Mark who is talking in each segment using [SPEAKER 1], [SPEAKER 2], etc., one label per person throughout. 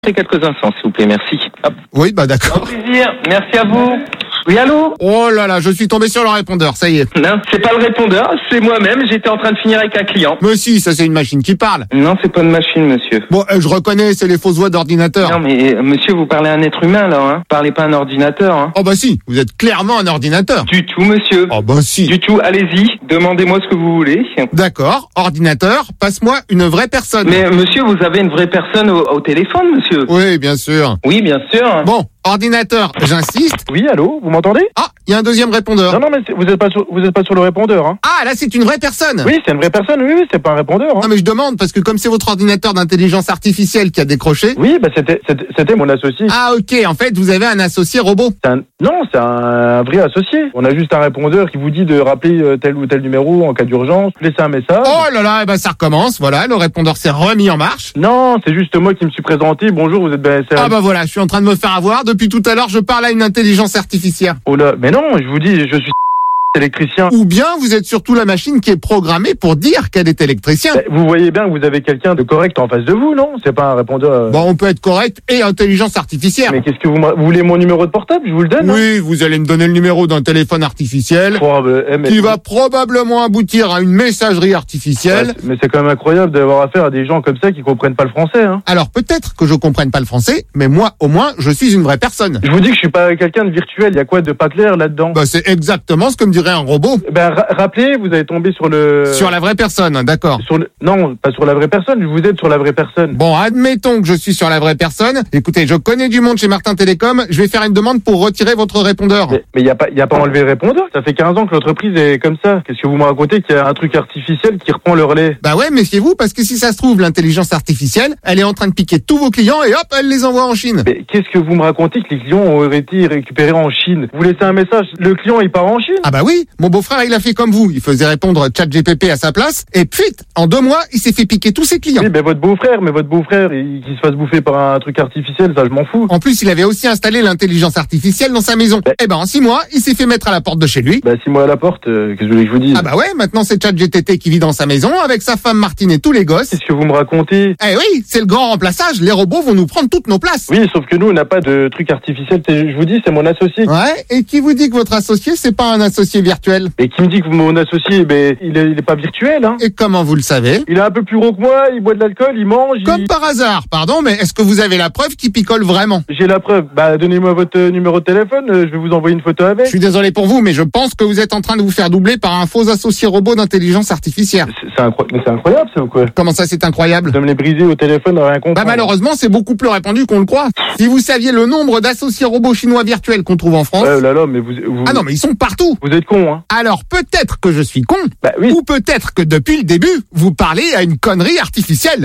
[SPEAKER 1] C'est quelques instants, s'il vous plaît, merci. Hop.
[SPEAKER 2] Oui, d'accord.
[SPEAKER 1] Au plaisir, merci à vous. Oui, allô?
[SPEAKER 2] Oh là là, je suis tombé sur le répondeur, ça y est.
[SPEAKER 1] Non, c'est pas le répondeur, c'est moi-même, j'étais en train de finir avec un client.
[SPEAKER 2] Mais si, ça c'est une machine qui parle.
[SPEAKER 1] Non, c'est pas une machine, monsieur.
[SPEAKER 2] Bon, je reconnais, c'est les fausses voix d'ordinateur.
[SPEAKER 1] Non, mais monsieur, vous parlez à un être humain, là, hein. Parlez pas à un ordinateur, hein.
[SPEAKER 2] Oh bah si, vous êtes clairement un ordinateur.
[SPEAKER 1] Du tout, monsieur.
[SPEAKER 2] Oh bah si.
[SPEAKER 1] Du tout, allez-y, demandez-moi ce que vous voulez.
[SPEAKER 2] D'accord, ordinateur, passe-moi une vraie personne.
[SPEAKER 1] Mais monsieur, vous avez une vraie personne au téléphone, monsieur?
[SPEAKER 2] Oui, bien sûr.
[SPEAKER 1] Oui, bien sûr.
[SPEAKER 2] Bon, ordinateur, j'insiste.
[SPEAKER 3] Oui, allô, vous m'entendez?
[SPEAKER 2] Ah, il y a un deuxième répondeur.
[SPEAKER 3] Non, mais vous êtes pas sur le répondeur, hein.
[SPEAKER 2] Ah, là c'est une vraie personne.
[SPEAKER 3] Oui, c'est une vraie personne, oui, c'est pas un répondeur, hein.
[SPEAKER 2] Non mais je demande, parce que comme c'est votre ordinateur d'intelligence artificielle qui a décroché...
[SPEAKER 3] Oui, c'était mon associé.
[SPEAKER 2] Ah ok, en fait vous avez un associé robot.
[SPEAKER 3] Non, c'est un vrai associé. On a juste un répondeur qui vous dit de rappeler tel ou tel numéro en cas d'urgence, laisser un message.
[SPEAKER 2] Oh là là, eh ben ça recommence, voilà, le répondeur s'est remis en marche.
[SPEAKER 3] Non, c'est juste moi qui me suis présenté. Bonjour, vous êtes BSR.
[SPEAKER 2] Ah bah voilà, je suis en train de me faire avoir. Depuis tout à l'heure, je parle à une intelligence artificielle.
[SPEAKER 3] Oh là, mais non, je vous dis, je suis électricien.
[SPEAKER 2] Ou bien vous êtes surtout la machine qui est programmée pour dire qu'elle est électricien.
[SPEAKER 3] Vous voyez bien que vous avez quelqu'un de correct en face de vous, non? C'est pas un répondeur.
[SPEAKER 2] Bon, on peut être correct et intelligence artificielle.
[SPEAKER 3] Mais qu'est-ce que vous voulez mon numéro de portable? Je vous le donne.
[SPEAKER 2] Oui, vous allez me donner le numéro d'un téléphone artificiel
[SPEAKER 3] Mais
[SPEAKER 2] qui va probablement aboutir à une messagerie artificielle.
[SPEAKER 3] Ouais, mais c'est quand même incroyable d'avoir affaire à des gens comme ça qui comprennent pas le français, hein.
[SPEAKER 2] Alors peut-être que je comprenne pas le français, mais moi au moins je suis une vraie personne.
[SPEAKER 3] Je vous dis que je suis pas quelqu'un de virtuel. Il y a quoi de pas clair là-dedans?
[SPEAKER 2] Bah c'est exactement ce que me dirait un robot.
[SPEAKER 3] Rappelez, vous avez tombé sur
[SPEAKER 2] Sur la vraie personne, d'accord.
[SPEAKER 3] Non, pas sur la vraie personne, vous êtes sur la vraie personne.
[SPEAKER 2] Bon, admettons que je suis sur la vraie personne. Écoutez, je connais du monde chez Martin Télécom, je vais faire une demande pour retirer votre répondeur.
[SPEAKER 3] Mais il y a pas enlevé le répondeur, ça fait 15 ans que l'entreprise est comme ça. Qu'est-ce que vous me racontez qu'il y a un truc artificiel qui reprend le relais?
[SPEAKER 2] Bah ouais, méfiez-vous, parce que si ça se trouve, l'intelligence artificielle, elle est en train de piquer tous vos clients et hop, elle les envoie en Chine.
[SPEAKER 3] Mais qu'est-ce que vous me racontez que les clients auraient été récupérés en Chine? Vous laissez un message, le client il part en Chine?
[SPEAKER 2] Ah bah oui, mon beau-frère il a fait comme vous, il faisait répondre ChatGPT à sa place, et puis, en 2 mois, il s'est fait piquer tous ses clients.
[SPEAKER 3] Oui, votre beau-frère, qu'il se fasse bouffer par un truc artificiel, ça je m'en fous.
[SPEAKER 2] En plus, il avait aussi installé l'intelligence artificielle dans sa maison. Eh ben, en 6 mois, il s'est fait mettre à la porte de chez lui.
[SPEAKER 3] 6 mois à la porte, qu'est-ce que vous voulez que je vous dise?
[SPEAKER 2] Ah bah ouais, maintenant c'est ChatGPT qui vit dans sa maison, avec sa femme Martine et tous les gosses.
[SPEAKER 3] Qu'est-ce que vous me racontez?
[SPEAKER 2] Eh oui, c'est le grand remplaçage, les robots vont nous prendre toutes nos places.
[SPEAKER 3] Oui, sauf que nous, on n'a pas de truc artificiel, je vous dis, c'est mon associé.
[SPEAKER 2] Ouais, et qui vous dit que votre associé, c'est pas un associé virtuel?
[SPEAKER 3] Et qui me dit que mon associé, il est pas virtuel, hein.
[SPEAKER 2] Et comment vous le savez?
[SPEAKER 3] Il est un peu plus gros que moi, il boit de l'alcool, il mange.
[SPEAKER 2] Comme par hasard, pardon, mais est-ce que vous avez la preuve qu'il picole vraiment?
[SPEAKER 3] J'ai la preuve. Donnez-moi votre numéro de téléphone, je vais vous envoyer une photo avec.
[SPEAKER 2] Je suis désolé pour vous, mais je pense que vous êtes en train de vous faire doubler par un faux associé robot d'intelligence artificielle.
[SPEAKER 3] C'est incroyable, ça, ou quoi?
[SPEAKER 2] Comment ça, c'est incroyable?
[SPEAKER 3] De me les briser au téléphone, rien comprendre.
[SPEAKER 2] Bah malheureusement, c'est beaucoup plus répandu qu'on le croit. Si vous saviez le nombre d'associés robots chinois virtuels qu'on trouve en France...
[SPEAKER 3] mais vous...
[SPEAKER 2] Ah non, mais ils sont partout.
[SPEAKER 3] Vous êtes con, hein.
[SPEAKER 2] Alors peut-être que je suis con,
[SPEAKER 3] oui.
[SPEAKER 2] Ou peut-être que depuis le début, vous parlez à une connerie artificielle.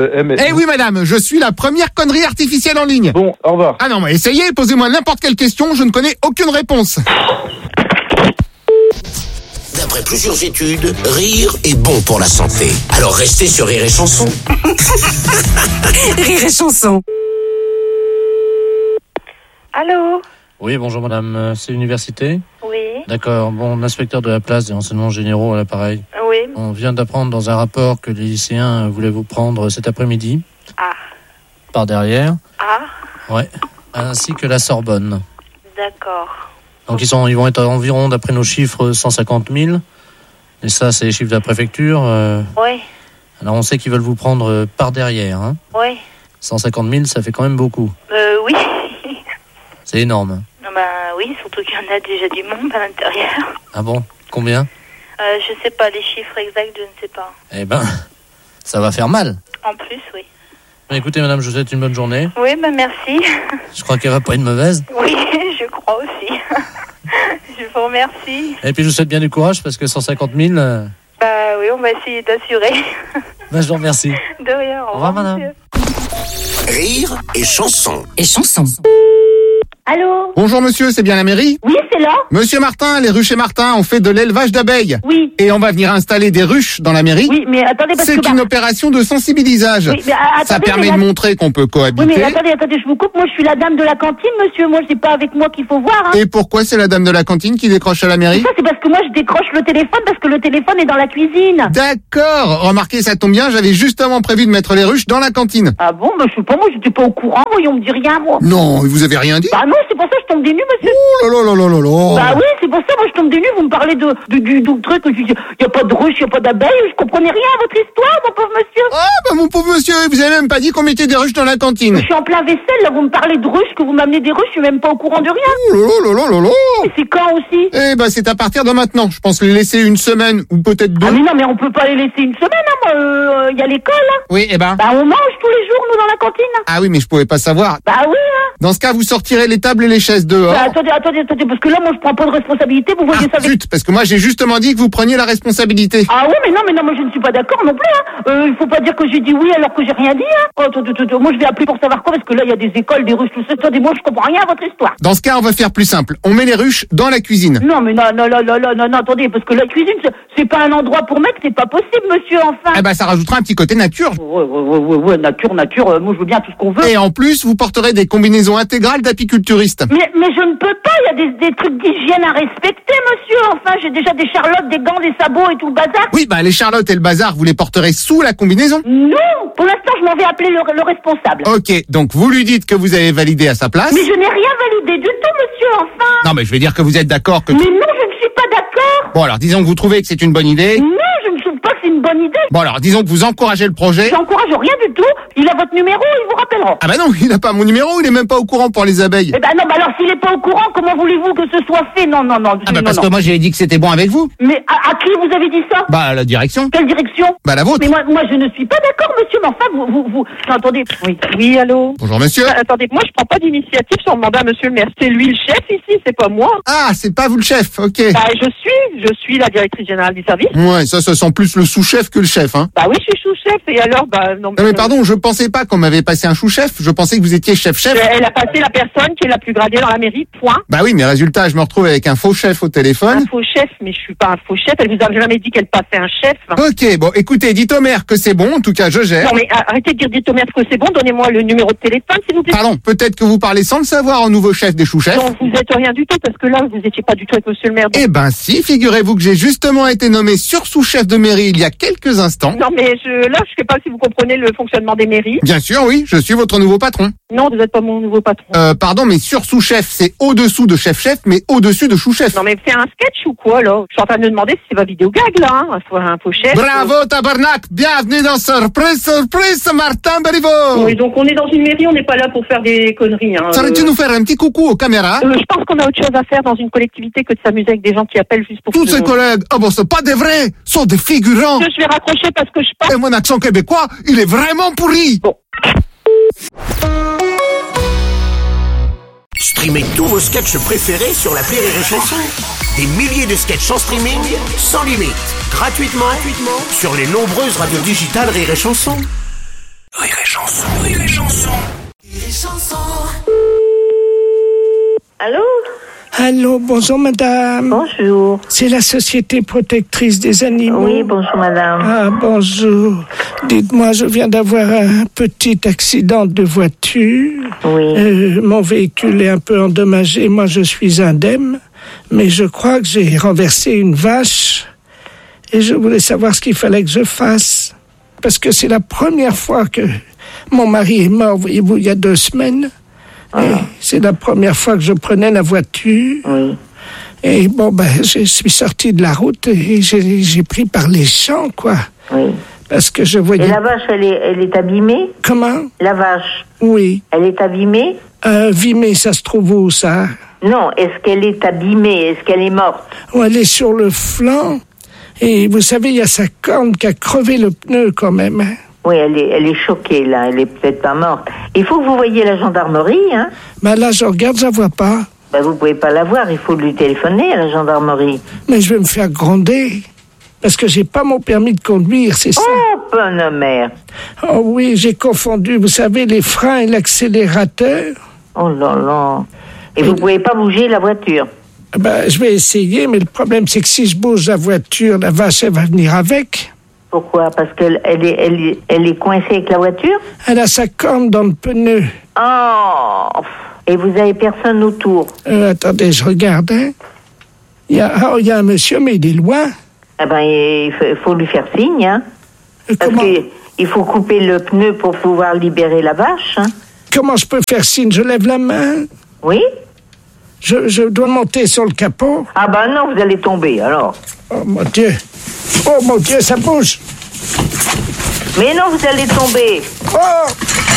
[SPEAKER 2] Eh oui madame, je suis la première connerie artificielle en ligne.
[SPEAKER 3] Bon, au revoir.
[SPEAKER 2] Ah non, mais essayez, posez-moi n'importe quelle question, je ne connais aucune réponse.
[SPEAKER 4] D'après plusieurs études, rire est bon pour la santé. Alors restez sur Rire et Chanson.
[SPEAKER 5] Rire et Chanson.
[SPEAKER 6] Allô?
[SPEAKER 7] Oui, bonjour madame, c'est l'université?
[SPEAKER 6] Oui.
[SPEAKER 7] D'accord, bon, l'inspecteur de la place des renseignements généraux à l'appareil.
[SPEAKER 6] Oui.
[SPEAKER 7] On vient d'apprendre dans un rapport que les lycéens voulaient vous prendre cet après-midi.
[SPEAKER 6] Ah.
[SPEAKER 7] Par derrière.
[SPEAKER 6] Ah.
[SPEAKER 7] Ouais. Ainsi que la Sorbonne.
[SPEAKER 6] D'accord.
[SPEAKER 7] Donc ils vont être environ, d'après nos chiffres, 150 000. Et ça, c'est les chiffres de la préfecture.
[SPEAKER 6] Oui.
[SPEAKER 7] Alors on sait qu'ils veulent vous prendre par derrière. Hein.
[SPEAKER 6] Oui.
[SPEAKER 7] 150 000, ça fait quand même beaucoup.
[SPEAKER 6] Oui.
[SPEAKER 7] C'est énorme.
[SPEAKER 6] Oui, surtout qu'il y en a déjà du monde à l'intérieur.
[SPEAKER 7] Ah bon? Combien?
[SPEAKER 6] Je sais pas, les chiffres exacts, je ne sais pas.
[SPEAKER 7] Eh ben, ça va faire mal.
[SPEAKER 6] En plus, oui.
[SPEAKER 7] Écoutez madame, je vous souhaite une bonne journée.
[SPEAKER 6] Oui, merci.
[SPEAKER 7] Je crois qu'elle va pas être mauvaise.
[SPEAKER 6] Oui, je crois aussi. Je vous remercie.
[SPEAKER 7] Et puis je vous souhaite bien du courage parce que 150 000...
[SPEAKER 6] oui, on va essayer d'assurer.
[SPEAKER 7] Je vous remercie.
[SPEAKER 6] De rien,
[SPEAKER 7] au revoir madame.
[SPEAKER 6] Monsieur.
[SPEAKER 4] Rire et Chanson.
[SPEAKER 5] Et Chanson.
[SPEAKER 6] Allô?
[SPEAKER 2] Bonjour monsieur, c'est bien la mairie?
[SPEAKER 6] Oui, c'est là.
[SPEAKER 2] Monsieur Martin, les ruches et Martin, on fait de l'élevage d'abeilles.
[SPEAKER 6] Oui.
[SPEAKER 2] Et on va venir installer des ruches dans la mairie.
[SPEAKER 6] Oui, mais attendez, parce que...
[SPEAKER 2] C'est une opération de sensibilisage.
[SPEAKER 6] Oui, mais
[SPEAKER 2] ça
[SPEAKER 6] attendez,
[SPEAKER 2] permet de montrer qu'on peut cohabiter.
[SPEAKER 6] Oui, mais attendez, je vous coupe. Moi, je suis la dame de la cantine, monsieur. Moi, c'est pas avec moi qu'il faut voir, hein.
[SPEAKER 2] Et pourquoi c'est la dame de la cantine qui décroche à la mairie?
[SPEAKER 6] Ça, c'est parce que moi, je décroche le téléphone parce que le téléphone est dans la cuisine.
[SPEAKER 2] D'accord. Remarquez, ça tombe bien, j'avais justement prévu de mettre les ruches dans la cantine.
[SPEAKER 6] Ah bon? Bah, je sais pas, moi, j'étais pas au courant. Voyons, on me dit rien, moi.
[SPEAKER 2] Non, vous avez rien dit?
[SPEAKER 6] Bah non, c'est pour ça que je tombe des nues, monsieur.
[SPEAKER 2] Oh là là là là là.
[SPEAKER 6] Bah oui, c'est pour ça, moi, je tombe des nues. Vous me parlez du truc. Il y a pas de ruche, il y a pas d'abeilles. Je comprenais rien à votre histoire, mon pauvre monsieur.
[SPEAKER 2] Ah, bah mon pauvre monsieur, vous avez même pas dit qu'on mettait des ruches dans la cantine.
[SPEAKER 6] Je suis en plein vaisselle, là, vous me parlez de ruches, que vous m'amenez des ruches, je suis même pas au courant de rien.
[SPEAKER 2] Oh là là là là là.
[SPEAKER 6] Mais c'est quand aussi?
[SPEAKER 2] Eh ben, c'est à partir de maintenant. Je pense les laisser une semaine ou peut-être deux.
[SPEAKER 6] Ah mais non, mais on peut pas les laisser une semaine, hein, moi, y a l'école, hein.
[SPEAKER 2] Oui, eh ben.
[SPEAKER 6] Bah on mange tous les jours, nous, dans la cantine.
[SPEAKER 2] Ah oui, mais je pouvais pas savoir.
[SPEAKER 6] Bah oui, hein.
[SPEAKER 2] Dans ce cas, vous sortirez les tables et les chaises dehors.
[SPEAKER 6] Bah attendez, parce que là, moi, je prends pas de responsabilité, vous voyez ça avec...
[SPEAKER 2] Zut, parce que moi, j'ai justement dit que vous preniez la responsabilité.
[SPEAKER 6] Ah oui, mais non, moi, je ne suis pas d'accord non plus, hein. Il faut pas dire que j'ai dit oui alors que j'ai rien dit, hein. Oh, attendez, moi, je vais appeler pour savoir quoi, parce que là, il y a des écoles, des ruches, tout ça. Attendez, moi, je comprends rien à votre histoire.
[SPEAKER 2] Dans ce cas, on va faire plus simple. On met les ruches dans la cuisine.
[SPEAKER 6] Non, mais non, attendez, parce que la cuisine, c'est pas un endroit pour mettre, c'est pas possible, monsieur, enfin.
[SPEAKER 2] Eh ben, ça rajoutera un petit côté nature.
[SPEAKER 6] Ouais, nature, moi, je veux bien tout ce qu'on veut.
[SPEAKER 2] Et en plus, vous porterez des combinaisons intégrales d'apiculturistes.
[SPEAKER 6] Mais je ne peux pas, il y a des trucs d'hygiène à respecter, monsieur. Enfin, j'ai déjà des charlottes, des gants, des sabots et tout le bazar.
[SPEAKER 2] Oui, bah, les charlottes et le bazar, vous les porterez sous la combinaison?
[SPEAKER 6] Non, pour l'instant, je m'en vais appeler le responsable.
[SPEAKER 2] Ok, donc vous lui dites que vous avez validé à sa place.
[SPEAKER 6] Mais je n'ai rien validé du tout, monsieur, enfin.
[SPEAKER 2] Non, mais je vais dire que vous êtes d'accord que...
[SPEAKER 6] Mais non, je ne suis pas d'accord.
[SPEAKER 2] Bon, alors, disons que vous trouvez que c'est une bonne idée.
[SPEAKER 6] Non, je ne trouve pas que c'est une bonne idée.
[SPEAKER 2] Bon, alors, disons que vous encouragez le projet.
[SPEAKER 6] J'encourage rien du tout. Il a votre numéro, il vous rappellera.
[SPEAKER 2] Ah bah non, il n'a pas mon numéro, il est même pas au courant pour les abeilles.
[SPEAKER 6] Eh ben non, bah alors s'il est pas au courant, comment voulez-vous que ce soit fait? Non.
[SPEAKER 2] Ah bah parce que moi j'avais dit que c'était bon avec vous.
[SPEAKER 6] Mais à qui vous avez dit ça?
[SPEAKER 2] Bah à la direction.
[SPEAKER 6] Quelle direction?
[SPEAKER 2] Bah la vôtre.
[SPEAKER 6] Mais moi je ne suis pas d'accord, monsieur, mais enfin vous... Attendez.
[SPEAKER 5] Oui, allô?
[SPEAKER 2] Bonjour monsieur.
[SPEAKER 5] Attendez, moi je prends pas d'initiative sur mandat, monsieur le maire. C'est lui le chef ici, c'est pas moi.
[SPEAKER 2] Ah, c'est pas vous le chef, ok.
[SPEAKER 5] Bah je suis la directrice générale du service.
[SPEAKER 2] Ouais, ça sent plus le sous-chef que le chef, hein.
[SPEAKER 5] Bah oui, je suis sous-chef, et alors,
[SPEAKER 2] Non mais pardon, je pensais pas qu'on m'avait passé un sous-chef, je pensais que vous étiez chef-chef.
[SPEAKER 5] Elle a passé la personne qui est la plus gradée dans la mairie, point.
[SPEAKER 2] Bah oui, mais résultat, je me retrouve avec un faux chef au téléphone.
[SPEAKER 5] Un faux chef, mais je suis pas un faux chef, elle vous a jamais dit qu'elle passait un chef.
[SPEAKER 2] Ok, bon, écoutez, dites au maire que c'est bon, en tout cas, je gère.
[SPEAKER 5] Non mais arrêtez de dire dites au maire que c'est bon, donnez-moi le numéro de téléphone, s'il vous plaît.
[SPEAKER 2] Pardon, peut-être que vous parlez sans le savoir au nouveau chef des sous-chefs.
[SPEAKER 5] Non, vous êtes rien du tout, parce que là, vous étiez pas du tout avec monsieur le maire.
[SPEAKER 2] Eh ben si, figurez-vous que j'ai justement été nommé sur-sous-chef de mairie il y a quelques instants.
[SPEAKER 5] Non mais je sais pas si vous comprenez le fonctionnement des mairies.
[SPEAKER 2] Bien sûr, oui, je suis votre nouveau patron.
[SPEAKER 5] Non, vous n'êtes pas mon nouveau patron.
[SPEAKER 2] Pardon, mais sur-sous-chef, c'est au-dessous de chef-chef, mais au-dessus de sous-chef.
[SPEAKER 5] Non mais c'est un sketch ou quoi là? Je suis en train de me demander si c'est pas vidéo gag là, hein? Un faux chef.
[SPEAKER 2] Bravo tabarnak, bienvenue dans Surprise, Martin Beriveau.
[SPEAKER 5] Oui, donc on est dans une mairie, on n'est pas là pour faire des conneries. Hein.
[SPEAKER 2] Saurais-tu nous faire un petit coucou aux caméras?
[SPEAKER 5] Je pense qu'on a autre chose à faire dans une collectivité que de s'amuser avec des gens qui appellent juste pour...
[SPEAKER 2] Tous ces collègues, c'est pas des vrais, sont des figurants.
[SPEAKER 5] Je vais raccrocher parce que je pense...
[SPEAKER 2] Et mon accent québécois, il est vraiment pourri.
[SPEAKER 5] Bon.
[SPEAKER 4] Streamez tous vos sketchs préférés sur l'appli Rire et Chanson. Des milliers de sketchs en streaming, sans limite, gratuitement sur les nombreuses radios digitales Rire et Chanson. Rire et Chanson, Rire et Chanson. Rire et Chanson.
[SPEAKER 6] Allô?
[SPEAKER 8] Allô, bonjour madame.
[SPEAKER 6] Bonjour.
[SPEAKER 8] C'est la Société protectrice des animaux.
[SPEAKER 6] Oui, bonjour madame.
[SPEAKER 8] Ah, bonjour. Dites-moi, je viens d'avoir un petit accident de voiture.
[SPEAKER 6] Oui.
[SPEAKER 8] Mon véhicule est un peu endommagé. Moi, je suis indemne. Mais je crois que j'ai renversé une vache. Et je voulais savoir ce qu'il fallait que je fasse. Parce que c'est la première fois que mon mari est mort, voyez-vous, il y a 2 semaines. C'est la première fois que je prenais la voiture.
[SPEAKER 6] Oui.
[SPEAKER 8] Et bon, je suis sorti de la route et j'ai pris par les champs, quoi.
[SPEAKER 6] Oui.
[SPEAKER 8] Parce que je voyais...
[SPEAKER 6] Et la vache, elle est abîmée?
[SPEAKER 8] Comment?
[SPEAKER 6] La vache.
[SPEAKER 8] Oui.
[SPEAKER 6] Elle est abîmée?
[SPEAKER 8] Abîmée, ça se trouve où, ça?
[SPEAKER 6] Non, est-ce qu'elle est abîmée? Est-ce qu'elle est morte?
[SPEAKER 8] Oh, elle est sur le flanc. Et vous savez, il y a sa corne qui a crevé le pneu, quand même.
[SPEAKER 6] Oui, elle est choquée, là. Elle est peut-être pas morte. Il faut que vous voyiez la gendarmerie, hein?
[SPEAKER 8] Là, je regarde, je la vois pas.
[SPEAKER 6] Vous pouvez pas la voir. Il faut lui téléphoner à la gendarmerie.
[SPEAKER 8] Mais je vais me faire gronder. Parce que j'ai pas mon permis de conduire, c'est ça.
[SPEAKER 6] Oh, bonne mère.
[SPEAKER 8] Oh oui, j'ai confondu, vous savez, les freins et l'accélérateur.
[SPEAKER 6] Oh là là. Et vous pouvez pas bouger la voiture.
[SPEAKER 8] Je vais essayer, mais le problème, c'est que si je bouge la voiture, la vache, elle va venir avec.
[SPEAKER 6] Pourquoi? Parce qu'elle est coincée avec la voiture?
[SPEAKER 8] Elle a sa corne dans le pneu.
[SPEAKER 6] Oh! Et vous avez personne autour?
[SPEAKER 8] Attendez, je regarde, hein. Il y a un monsieur, mais il est loin.
[SPEAKER 6] Il faut lui faire signe, hein. Parce qu'il faut couper le pneu pour pouvoir libérer la vache, hein.
[SPEAKER 8] Comment je peux faire signe? Je lève la main?
[SPEAKER 6] Oui.
[SPEAKER 8] Je dois monter sur le capot?
[SPEAKER 6] Non, vous allez tomber, alors.
[SPEAKER 8] Oh mon Dieu, ça bouge.
[SPEAKER 6] Mais non, vous allez tomber.
[SPEAKER 8] Oh!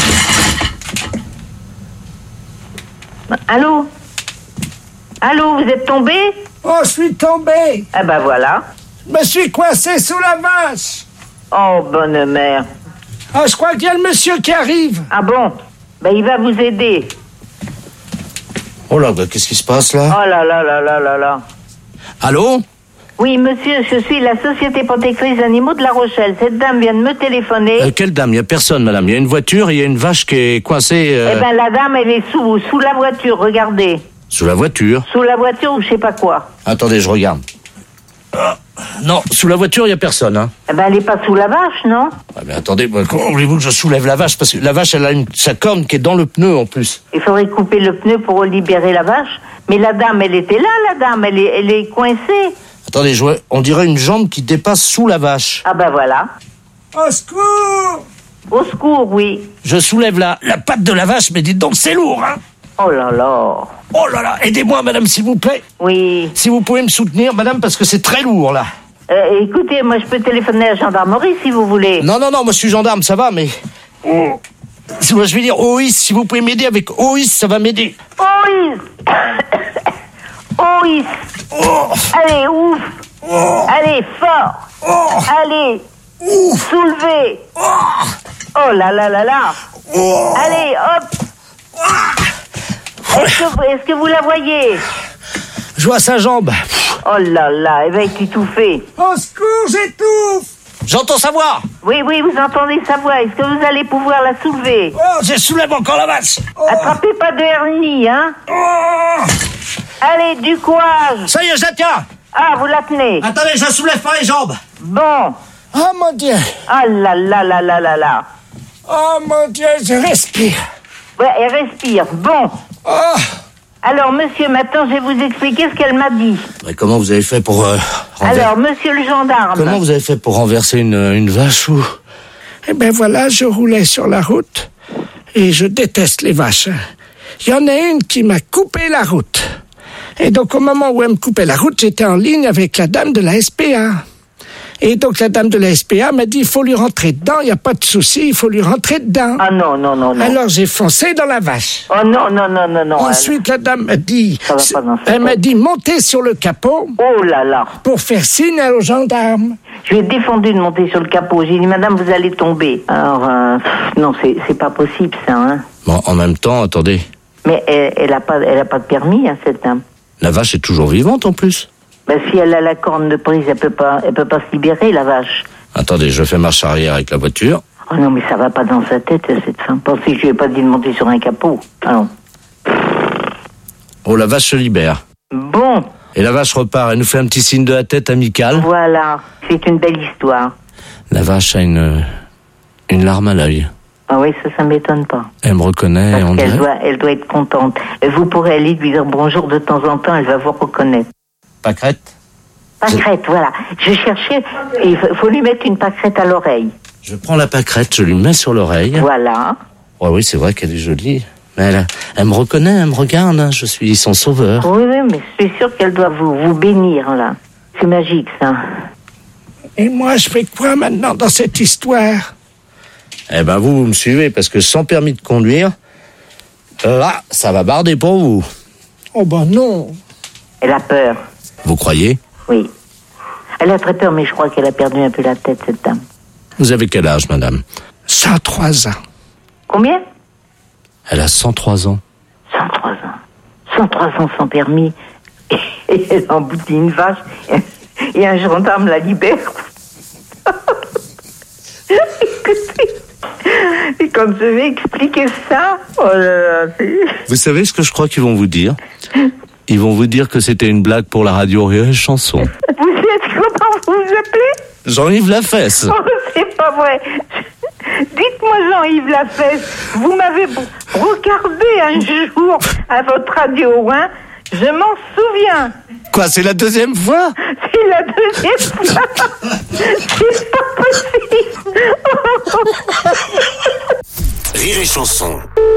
[SPEAKER 6] Allô, vous êtes tombé?
[SPEAKER 8] Oh, je suis tombé.
[SPEAKER 6] Voilà.
[SPEAKER 8] Je me suis coincé sous la vache.
[SPEAKER 6] Oh, bonne mère.
[SPEAKER 8] Je crois qu'il y a le monsieur qui arrive.
[SPEAKER 6] Ah bon? Il va vous aider.
[SPEAKER 7] Oh là, qu'est-ce qui se passe là?
[SPEAKER 6] Oh là.
[SPEAKER 7] Allô?
[SPEAKER 6] Oui, monsieur, je suis la Société Protectrice Animaux de La Rochelle. Cette dame vient de me téléphoner.
[SPEAKER 7] Quelle dame? Il n'y a personne, madame. Il y a une voiture et il y a une vache qui est coincée...
[SPEAKER 6] la dame, elle est sous la voiture, regardez.
[SPEAKER 7] Sous la voiture?
[SPEAKER 6] Sous la voiture ou je sais pas quoi.
[SPEAKER 7] Attendez, je regarde. Non, sous la voiture, il n'y a personne, hein.
[SPEAKER 6] Elle est pas sous la vache, non?
[SPEAKER 7] Mais attendez, comment voulez-vous que je soulève la vache? Parce que la vache, elle a sa corne qui est dans le pneu, en plus.
[SPEAKER 6] Il faudrait couper le pneu pour libérer la vache. Mais la dame, elle était là, elle est coincée.
[SPEAKER 7] Attendez, on dirait une jambe qui dépasse sous la vache.
[SPEAKER 6] Voilà.
[SPEAKER 8] Au secours!
[SPEAKER 6] Au secours, oui.
[SPEAKER 7] Je soulève la patte de la vache, mais dites donc, c'est lourd, hein.
[SPEAKER 6] Oh là là.
[SPEAKER 7] Oh là là, aidez-moi, madame, s'il vous plaît.
[SPEAKER 6] Oui.
[SPEAKER 7] Si vous pouvez me soutenir, madame, parce que c'est très lourd, là.
[SPEAKER 6] Écoutez, moi, je peux téléphoner à la gendarmerie, si vous voulez.
[SPEAKER 7] Non, moi, je suis gendarme, ça va, mais... Je vais dire OIS, si vous pouvez m'aider avec OIS, ça va m'aider.
[SPEAKER 6] OIS. OIS. Allez, ouf. Allez, fort. Allez. Soulevez. Oh là là là là. Allez, hop. Est-ce que vous la voyez?
[SPEAKER 7] Je vois sa jambe.
[SPEAKER 6] Oh là là, elle va être étouffée.
[SPEAKER 8] Au secours, j'étouffe.
[SPEAKER 7] J'entends sa voix.
[SPEAKER 6] Oui, vous entendez sa voix. Est-ce que vous allez pouvoir la soulever?
[SPEAKER 7] Je soulève encore la vache.
[SPEAKER 6] Attrapez pas de hernie, hein. Allez, du courage.
[SPEAKER 7] Ça y est, je la tiens.
[SPEAKER 6] Vous la tenez.
[SPEAKER 7] Attendez, je la soulève par les jambes.
[SPEAKER 6] Bon.
[SPEAKER 8] Oh mon Dieu.
[SPEAKER 6] Oh là là là là là là.
[SPEAKER 8] Oh mon Dieu, je respire.
[SPEAKER 6] Ouais, elle respire. Bon.
[SPEAKER 8] Oh.
[SPEAKER 6] Alors, monsieur, maintenant, je vais vous expliquer ce qu'elle m'a dit.
[SPEAKER 7] Mais comment vous avez fait pour...
[SPEAKER 6] Alors, monsieur le gendarme...
[SPEAKER 7] Comment vous avez fait pour renverser une vache ou...
[SPEAKER 8] Voilà, je roulais sur la route et je déteste les vaches. Il y en a une qui m'a coupé la route. Et donc, au moment où elle me coupait la route, j'étais en ligne avec la dame de la SPA. Et donc, la dame de la SPA m'a dit, il faut lui rentrer dedans, il n'y a pas de souci, il faut lui rentrer dedans.
[SPEAKER 6] Ah non.
[SPEAKER 8] Alors, j'ai foncé dans la vache.
[SPEAKER 6] Oh non.
[SPEAKER 8] Ensuite, la dame m'a dit, montez sur le capot.
[SPEAKER 6] Oh là là.
[SPEAKER 8] Pour faire signe aux gendarmes.
[SPEAKER 6] Je lui ai défendu de monter sur le capot. J'ai dit, madame, vous allez tomber. Alors, non, c'est pas possible, ça, hein.
[SPEAKER 7] Bon, en même temps, attendez.
[SPEAKER 6] Mais elle a pas de permis, hein, cette dame.
[SPEAKER 7] La vache est toujours vivante, en plus.
[SPEAKER 6] Si elle a la corne de prise, elle peut pas se libérer, la vache.
[SPEAKER 7] Attendez, je fais marche arrière avec la voiture.
[SPEAKER 6] Oh non, mais ça va pas dans sa tête, cette femme. Pensez que je lui ai pas dit de monter sur un capot. Alors.
[SPEAKER 7] Oh, la vache se libère.
[SPEAKER 6] Bon.
[SPEAKER 7] Et la vache repart, elle nous fait un petit signe de la tête amical.
[SPEAKER 6] Voilà, c'est une belle histoire.
[SPEAKER 7] La vache a une larme à l'œil.
[SPEAKER 6] Ah oui, ça m'étonne pas.
[SPEAKER 7] Elle me reconnaît, on dirait.
[SPEAKER 6] Elle doit être contente. Vous pourrez aller lui dire bonjour de temps en temps, elle va vous reconnaître.
[SPEAKER 7] Pâquerette.
[SPEAKER 6] Pâquerette, voilà. Je cherchais, il faut lui mettre une pâquerette à l'oreille.
[SPEAKER 7] Je prends la pâquerette, je lui mets sur l'oreille.
[SPEAKER 6] Voilà.
[SPEAKER 7] Oh oui, c'est vrai qu'elle est jolie. Mais elle me reconnaît, elle me regarde, hein. Je suis son sauveur.
[SPEAKER 6] Oui, mais je suis sûr qu'elle doit vous bénir, là. C'est magique, ça.
[SPEAKER 8] Et moi, je fais quoi maintenant dans cette histoire?
[SPEAKER 7] Vous me suivez, parce que sans permis de conduire, là, ça va barder pour vous.
[SPEAKER 8] Oh non.
[SPEAKER 6] Elle a peur.
[SPEAKER 7] Vous croyez?
[SPEAKER 6] Oui. Elle a très peur, mais je crois qu'elle a perdu un peu la tête, cette dame.
[SPEAKER 7] Vous avez quel âge, madame?
[SPEAKER 8] 103 ans.
[SPEAKER 6] Combien?
[SPEAKER 7] Elle a 103 ans.
[SPEAKER 6] 103 ans. 103 ans sans permis. Et elle emboutit une vache. Et un gendarme la libère. Écoutez, quand je vais expliquer ça, oh là là,
[SPEAKER 7] Vous savez ce que je crois qu'ils vont vous dire? Ils vont vous dire que c'était une blague pour la radio Rire et Chanson.
[SPEAKER 6] Vous êtes comment vous vous appelez?
[SPEAKER 7] Jean-Yves Lafesse.
[SPEAKER 6] Oh, c'est pas vrai. Dites-moi, Jean-Yves Lafesse, vous m'avez regardé un jour à votre radio, hein? Je m'en souviens.
[SPEAKER 7] Quoi, c'est la deuxième fois?
[SPEAKER 6] C'est la deuxième fois. C'est pas possible.
[SPEAKER 4] Rire et Chanson.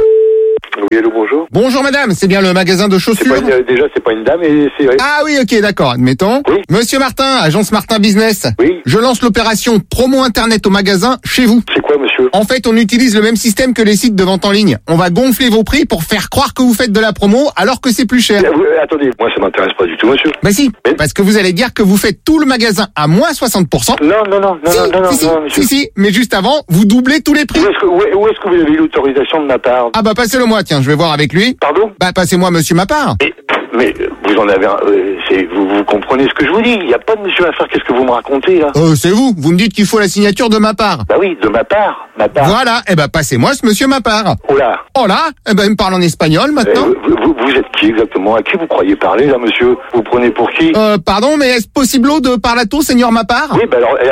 [SPEAKER 3] Oui, allô, bonjour.
[SPEAKER 2] Bonjour madame, c'est bien le magasin de chaussures?
[SPEAKER 3] Déjà, c'est pas une dame et c'est...
[SPEAKER 2] Ah oui, ok, d'accord, admettons.
[SPEAKER 3] Oui.
[SPEAKER 2] Monsieur Martin, agence Martin Business.
[SPEAKER 3] Oui.
[SPEAKER 2] Je lance l'opération promo internet au magasin chez vous.
[SPEAKER 3] C'est quoi, monsieur?
[SPEAKER 2] En fait, on utilise le même système que les sites de vente en ligne. On va gonfler vos prix pour faire croire que vous faites de la promo alors que c'est plus cher.
[SPEAKER 3] Attendez, moi ça m'intéresse pas du tout, monsieur.
[SPEAKER 2] Bah si,
[SPEAKER 3] Oui.
[SPEAKER 2] parce que vous allez dire que vous faites tout le magasin à moins 60%.
[SPEAKER 3] Non, monsieur.
[SPEAKER 2] Si, mais juste avant, vous doublez tous les prix.
[SPEAKER 3] Où est-ce que vous avez eu l'autorisation de ma part?
[SPEAKER 2] Ah bah passez-le moi, tiens, je vais voir avec lui.
[SPEAKER 3] Pardon?
[SPEAKER 2] Bah passez-moi monsieur ma part.
[SPEAKER 3] Mais vous en avez un... vous comprenez ce que je vous dis? Il n'y a pas de monsieur à faire, qu'est-ce que vous me racontez, là?
[SPEAKER 2] C'est vous me dites qu'il faut la signature de ma part.
[SPEAKER 3] Bah oui, de ma part.
[SPEAKER 2] Voilà, passez-moi ce monsieur ma part.
[SPEAKER 3] Oh là.
[SPEAKER 2] Oh là, il me parle en espagnol maintenant.
[SPEAKER 3] Vous êtes qui exactement? À qui vous croyez parler, là, monsieur? Vous prenez pour qui?
[SPEAKER 2] Pardon, mais est-ce possible de parlato, seigneur ma part?
[SPEAKER 3] Oui, bah alors...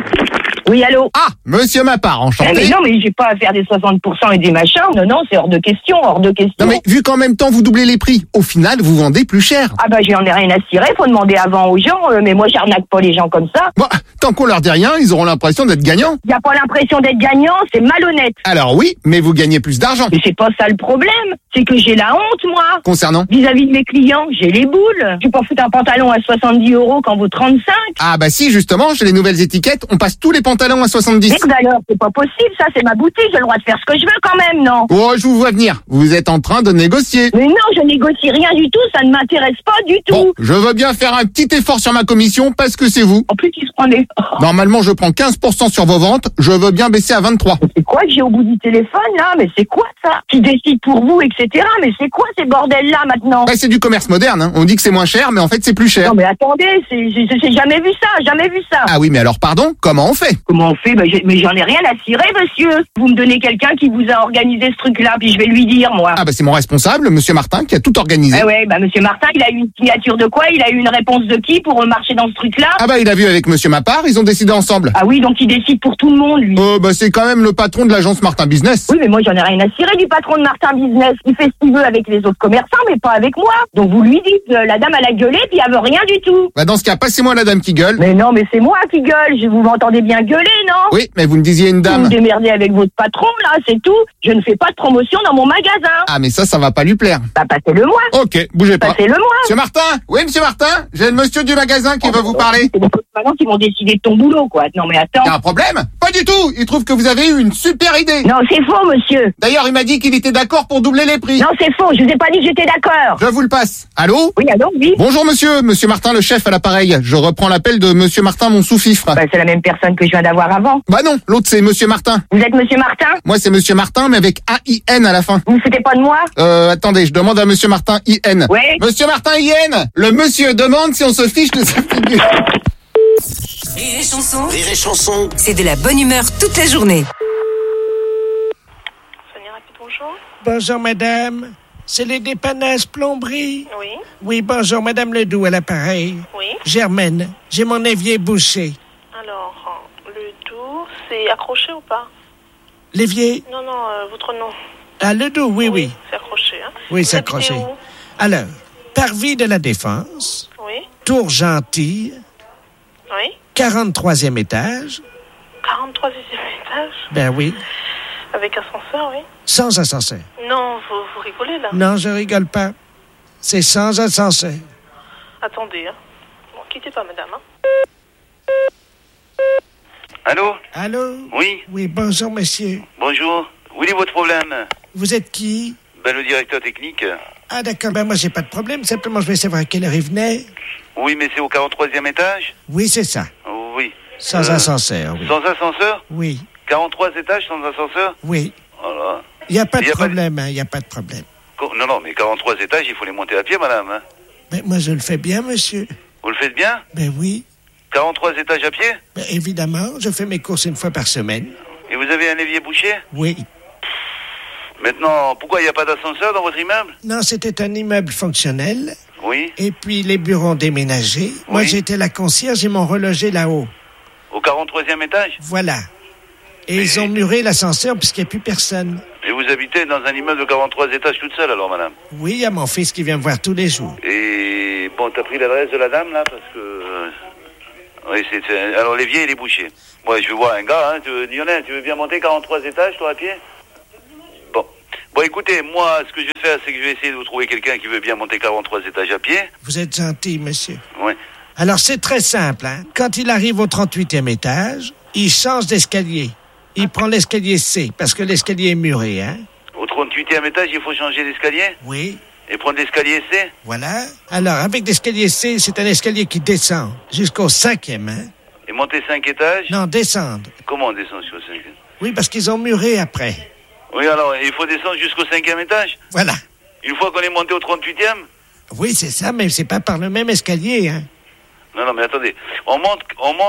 [SPEAKER 6] Oui, allô?
[SPEAKER 2] Ah, monsieur ma part, enchanté.
[SPEAKER 6] Mais non, mais j'ai pas à faire des 60% et des machins. Non, c'est hors de question.
[SPEAKER 2] Non mais vu qu'en même temps vous doublez les prix, au final vous vendez plus cher.
[SPEAKER 6] Ah bah j'en ai rien à cirer, faut demander avant aux gens, mais moi j'arnaque pas les gens comme ça.
[SPEAKER 2] Bon, tant qu'on leur dit rien, ils auront l'impression d'être gagnants.
[SPEAKER 6] Y a pas l'impression d'être gagnant, c'est malhonnête.
[SPEAKER 2] Alors oui, mais vous gagnez plus d'argent.
[SPEAKER 6] Mais c'est pas ça le problème, c'est que j'ai la honte moi.
[SPEAKER 2] Concernant?
[SPEAKER 6] Vis-à-vis de mes clients, j'ai les boules. Je peux pas foutre un pantalon à 70 € quand vaut 35.
[SPEAKER 2] Ah bah si, justement, chez les nouvelles étiquettes, on passe tous les pantalons à 70.
[SPEAKER 6] Merde alors, c'est pas possible, ça c'est ma boutique, j'ai le droit de faire ce que je veux quand même, non?
[SPEAKER 2] Oh, je vous vois venir, vous êtes en train de négocier.
[SPEAKER 6] Mais non, je négocie rien du tout, ça ne m'intéresse pas du tout.
[SPEAKER 2] Bon, je veux bien faire un petit effort sur ma commission parce que c'est vous.
[SPEAKER 6] En plus, il se prenait.
[SPEAKER 2] Normalement, je prends 15% sur vos ventes, je veux bien baisser à 23.
[SPEAKER 6] C'est quoi que j'ai au bout du téléphone, là? Mais c'est quoi ça? Qui décide pour vous, etc. Mais c'est quoi ces bordels-là, maintenant?
[SPEAKER 2] Bah, c'est du commerce moderne, hein. On dit que c'est moins cher, mais en fait, c'est plus cher.
[SPEAKER 6] Non, mais attendez, j'ai jamais vu ça, jamais vu ça.
[SPEAKER 2] Ah oui, mais alors, pardon, comment on fait?
[SPEAKER 6] Comment on fait? Mais j'en ai rien à cirer, monsieur. Vous me donnez quelqu'un qui vous a organisé ce truc-là, puis je vais lui dire, moi.
[SPEAKER 2] Ah bah, c'est mon responsable, monsieur Martin, qui a tout organisé.
[SPEAKER 6] Ah ouais, bah, monsieur Martin, il a eu une signature de quoi? Il a eu une réponse de qui pour marcher dans ce truc-là?
[SPEAKER 2] Ah bah, il a vu avec monsieur Mapart, ils ont décidé ensemble.
[SPEAKER 6] Ah oui, donc il décide pour tout le monde, lui.
[SPEAKER 2] Bah, c'est quand même le patron de l'agence Martin Business.
[SPEAKER 6] Oui, mais moi, j'en ai rien à cirer du patron de Martin Business. Il fait ce qu'il veut avec les autres commerçants, mais pas avec moi. Donc vous lui dites, la dame, elle a gueulé, puis elle veut rien du tout.
[SPEAKER 2] Bah, dans ce cas, passez-moi la dame qui gueule.
[SPEAKER 6] Mais non, mais c'est moi qui gueule. Vous m'entendez bien gueuler, non?
[SPEAKER 2] Oui, mais vous me disiez une
[SPEAKER 6] Vous
[SPEAKER 2] dame.
[SPEAKER 6] vous démerdez avec votre patron, là, c'est tout. Je ne fais pas de promotion dans mon magasin.
[SPEAKER 2] Ah, mais ça va pas lui plaire.
[SPEAKER 6] Bah, passez-le-moi.
[SPEAKER 2] Ok, bougez pas.
[SPEAKER 6] Passez-le-moi.
[SPEAKER 2] Monsieur Martin? Oui, monsieur Martin? J'ai le monsieur du magasin qui veut vous parler.
[SPEAKER 6] C'est les autres parents qui vont décider de ton boulot, quoi. Non, mais attends.
[SPEAKER 2] Y'a un problème? Pas du tout! Il trouve que vous avez eu une super idée!
[SPEAKER 6] Non, c'est faux, monsieur.
[SPEAKER 2] D'ailleurs, il m'a dit qu'il était d'accord pour doubler les prix.
[SPEAKER 6] Non, c'est faux. Je vous ai pas dit que j'étais d'accord.
[SPEAKER 2] Je vous le passe. Allô?
[SPEAKER 6] Oui, allô, oui.
[SPEAKER 2] Bonjour monsieur, monsieur Martin le chef à l'appareil. Je reprends l'appel de monsieur Martin mon sous-fifre.
[SPEAKER 6] Bah, c'est la même personne que je viens d'avoir avant.
[SPEAKER 2] Bah non, l'autre c'est monsieur Martin.
[SPEAKER 6] Vous êtes monsieur Martin?
[SPEAKER 2] Moi c'est monsieur Martin mais avec A-I-N à la fin.
[SPEAKER 6] Vous ne foutez pas de moi?
[SPEAKER 2] Attendez, je demande à monsieur Martin I-N.
[SPEAKER 6] Oui.
[SPEAKER 2] Monsieur Martin I-N, le monsieur demande si on se fiche de sa figure.
[SPEAKER 9] Rire et Chanson,
[SPEAKER 4] Rire et Chanson.
[SPEAKER 9] c'est de la bonne humeur toute la journée.
[SPEAKER 10] Sonia Rapide, bonjour.
[SPEAKER 8] Bonjour, madame. C'est les dépannages plomberie?
[SPEAKER 10] Oui.
[SPEAKER 8] Oui, bonjour, madame Ledoux à l'appareil.
[SPEAKER 10] Oui.
[SPEAKER 8] Germaine, j'ai mon évier bouché.
[SPEAKER 10] Alors, le doux, c'est accroché ou pas?
[SPEAKER 8] L'évier?
[SPEAKER 10] Non, votre nom.
[SPEAKER 8] Ah, Ledoux, oui.
[SPEAKER 10] C'est accroché, hein?
[SPEAKER 8] Oui,
[SPEAKER 10] Vous
[SPEAKER 8] c'est
[SPEAKER 10] habitez
[SPEAKER 8] accroché.
[SPEAKER 10] où?
[SPEAKER 8] Alors, Parvis de la Défense,
[SPEAKER 10] Oui.
[SPEAKER 8] Tour Gentil,
[SPEAKER 10] Oui.
[SPEAKER 8] 43e étage.
[SPEAKER 10] 43e étage?
[SPEAKER 8] Ben oui,
[SPEAKER 10] Avec ascenseur, oui.
[SPEAKER 8] sans ascenseur.
[SPEAKER 10] Non, vous rigolez, là.
[SPEAKER 8] Non, je rigole pas. C'est sans ascenseur.
[SPEAKER 10] Attendez, hein. Bon, quittez pas, madame, hein.
[SPEAKER 11] Allô?
[SPEAKER 8] Allô?
[SPEAKER 11] Oui,
[SPEAKER 8] Oui, bonjour, monsieur.
[SPEAKER 11] bonjour. Où est votre problème?
[SPEAKER 8] Vous êtes qui?
[SPEAKER 11] Ben, le directeur technique.
[SPEAKER 8] Ah, d'accord, ben moi, j'ai pas de problème. Simplement, je vais savoir à quelle heure il venait.
[SPEAKER 11] Oui, mais c'est au 43e étage?
[SPEAKER 8] Oui, c'est ça.
[SPEAKER 11] Oui.
[SPEAKER 8] Sans ascenseur, oui.
[SPEAKER 11] Sans ascenseur?
[SPEAKER 8] Oui,
[SPEAKER 11] 43 étages sans ascenseur?
[SPEAKER 8] oui.
[SPEAKER 11] Voilà.
[SPEAKER 8] Il n'y a pas de
[SPEAKER 11] Y a pas de-
[SPEAKER 8] problème, hein, il n'y a pas de problème.
[SPEAKER 11] Non, mais 43 étages, il faut les monter à pied, madame. Hein.
[SPEAKER 8] Ben, moi, je le fais bien, monsieur.
[SPEAKER 11] Vous le faites bien?
[SPEAKER 8] Ben oui.
[SPEAKER 11] 43 étages à pied?
[SPEAKER 8] Ben, évidemment, je fais mes courses une fois par semaine.
[SPEAKER 11] Et vous avez un évier bouché?
[SPEAKER 8] Oui.
[SPEAKER 11] Maintenant, pourquoi il n'y a pas d'ascenseur dans votre immeuble?
[SPEAKER 8] Non, c'était un immeuble fonctionnel.
[SPEAKER 11] Oui.
[SPEAKER 8] Et puis les bureaux ont déménagé. Moi, j'étais la concierge, ils m'ont relogé là-haut.
[SPEAKER 11] Au 43e étage?
[SPEAKER 8] Voilà. Et ils ont muré l'ascenseur puisqu'il n'y a plus personne.
[SPEAKER 11] Et vous habitez dans un immeuble de 43 étages toute seule alors, madame?
[SPEAKER 8] Oui, il y a mon fils qui vient me voir tous les jours.
[SPEAKER 11] Et bon, t'as pris l'adresse de la dame là parce que... Oui, alors l'évier il est bouché. Ouais, je veux voir un gars, hein. Lionel, tu veux bien monter 43 étages toi à pied? Bon, écoutez, moi, ce que je vais faire, c'est que je vais essayer de vous trouver quelqu'un qui veut bien monter 43 étages à pied.
[SPEAKER 8] Vous êtes gentil, monsieur.
[SPEAKER 11] Oui.
[SPEAKER 8] Alors, c'est très simple, hein. Quand il arrive au 38e étage, il change d'escalier. Il prend l'escalier C, parce que l'escalier est muré, hein.
[SPEAKER 11] Au 38e étage, il faut changer d'escalier?
[SPEAKER 8] Oui.
[SPEAKER 11] Et prendre l'escalier C?
[SPEAKER 8] Voilà. Alors, avec l'escalier C, c'est un escalier qui descend jusqu'au 5e, hein.
[SPEAKER 11] Et monter 5 étages?
[SPEAKER 8] Non, descendre.
[SPEAKER 11] Comment on descend jusqu'au 5e?
[SPEAKER 8] Oui, parce qu'ils ont muré après.
[SPEAKER 11] Oui, alors, il faut descendre jusqu'au 5e étage?
[SPEAKER 8] Voilà.
[SPEAKER 11] Une fois qu'on est monté au 38e?
[SPEAKER 8] Oui, c'est ça, mais c'est pas par le même escalier, hein.
[SPEAKER 11] Non, mais attendez. On monte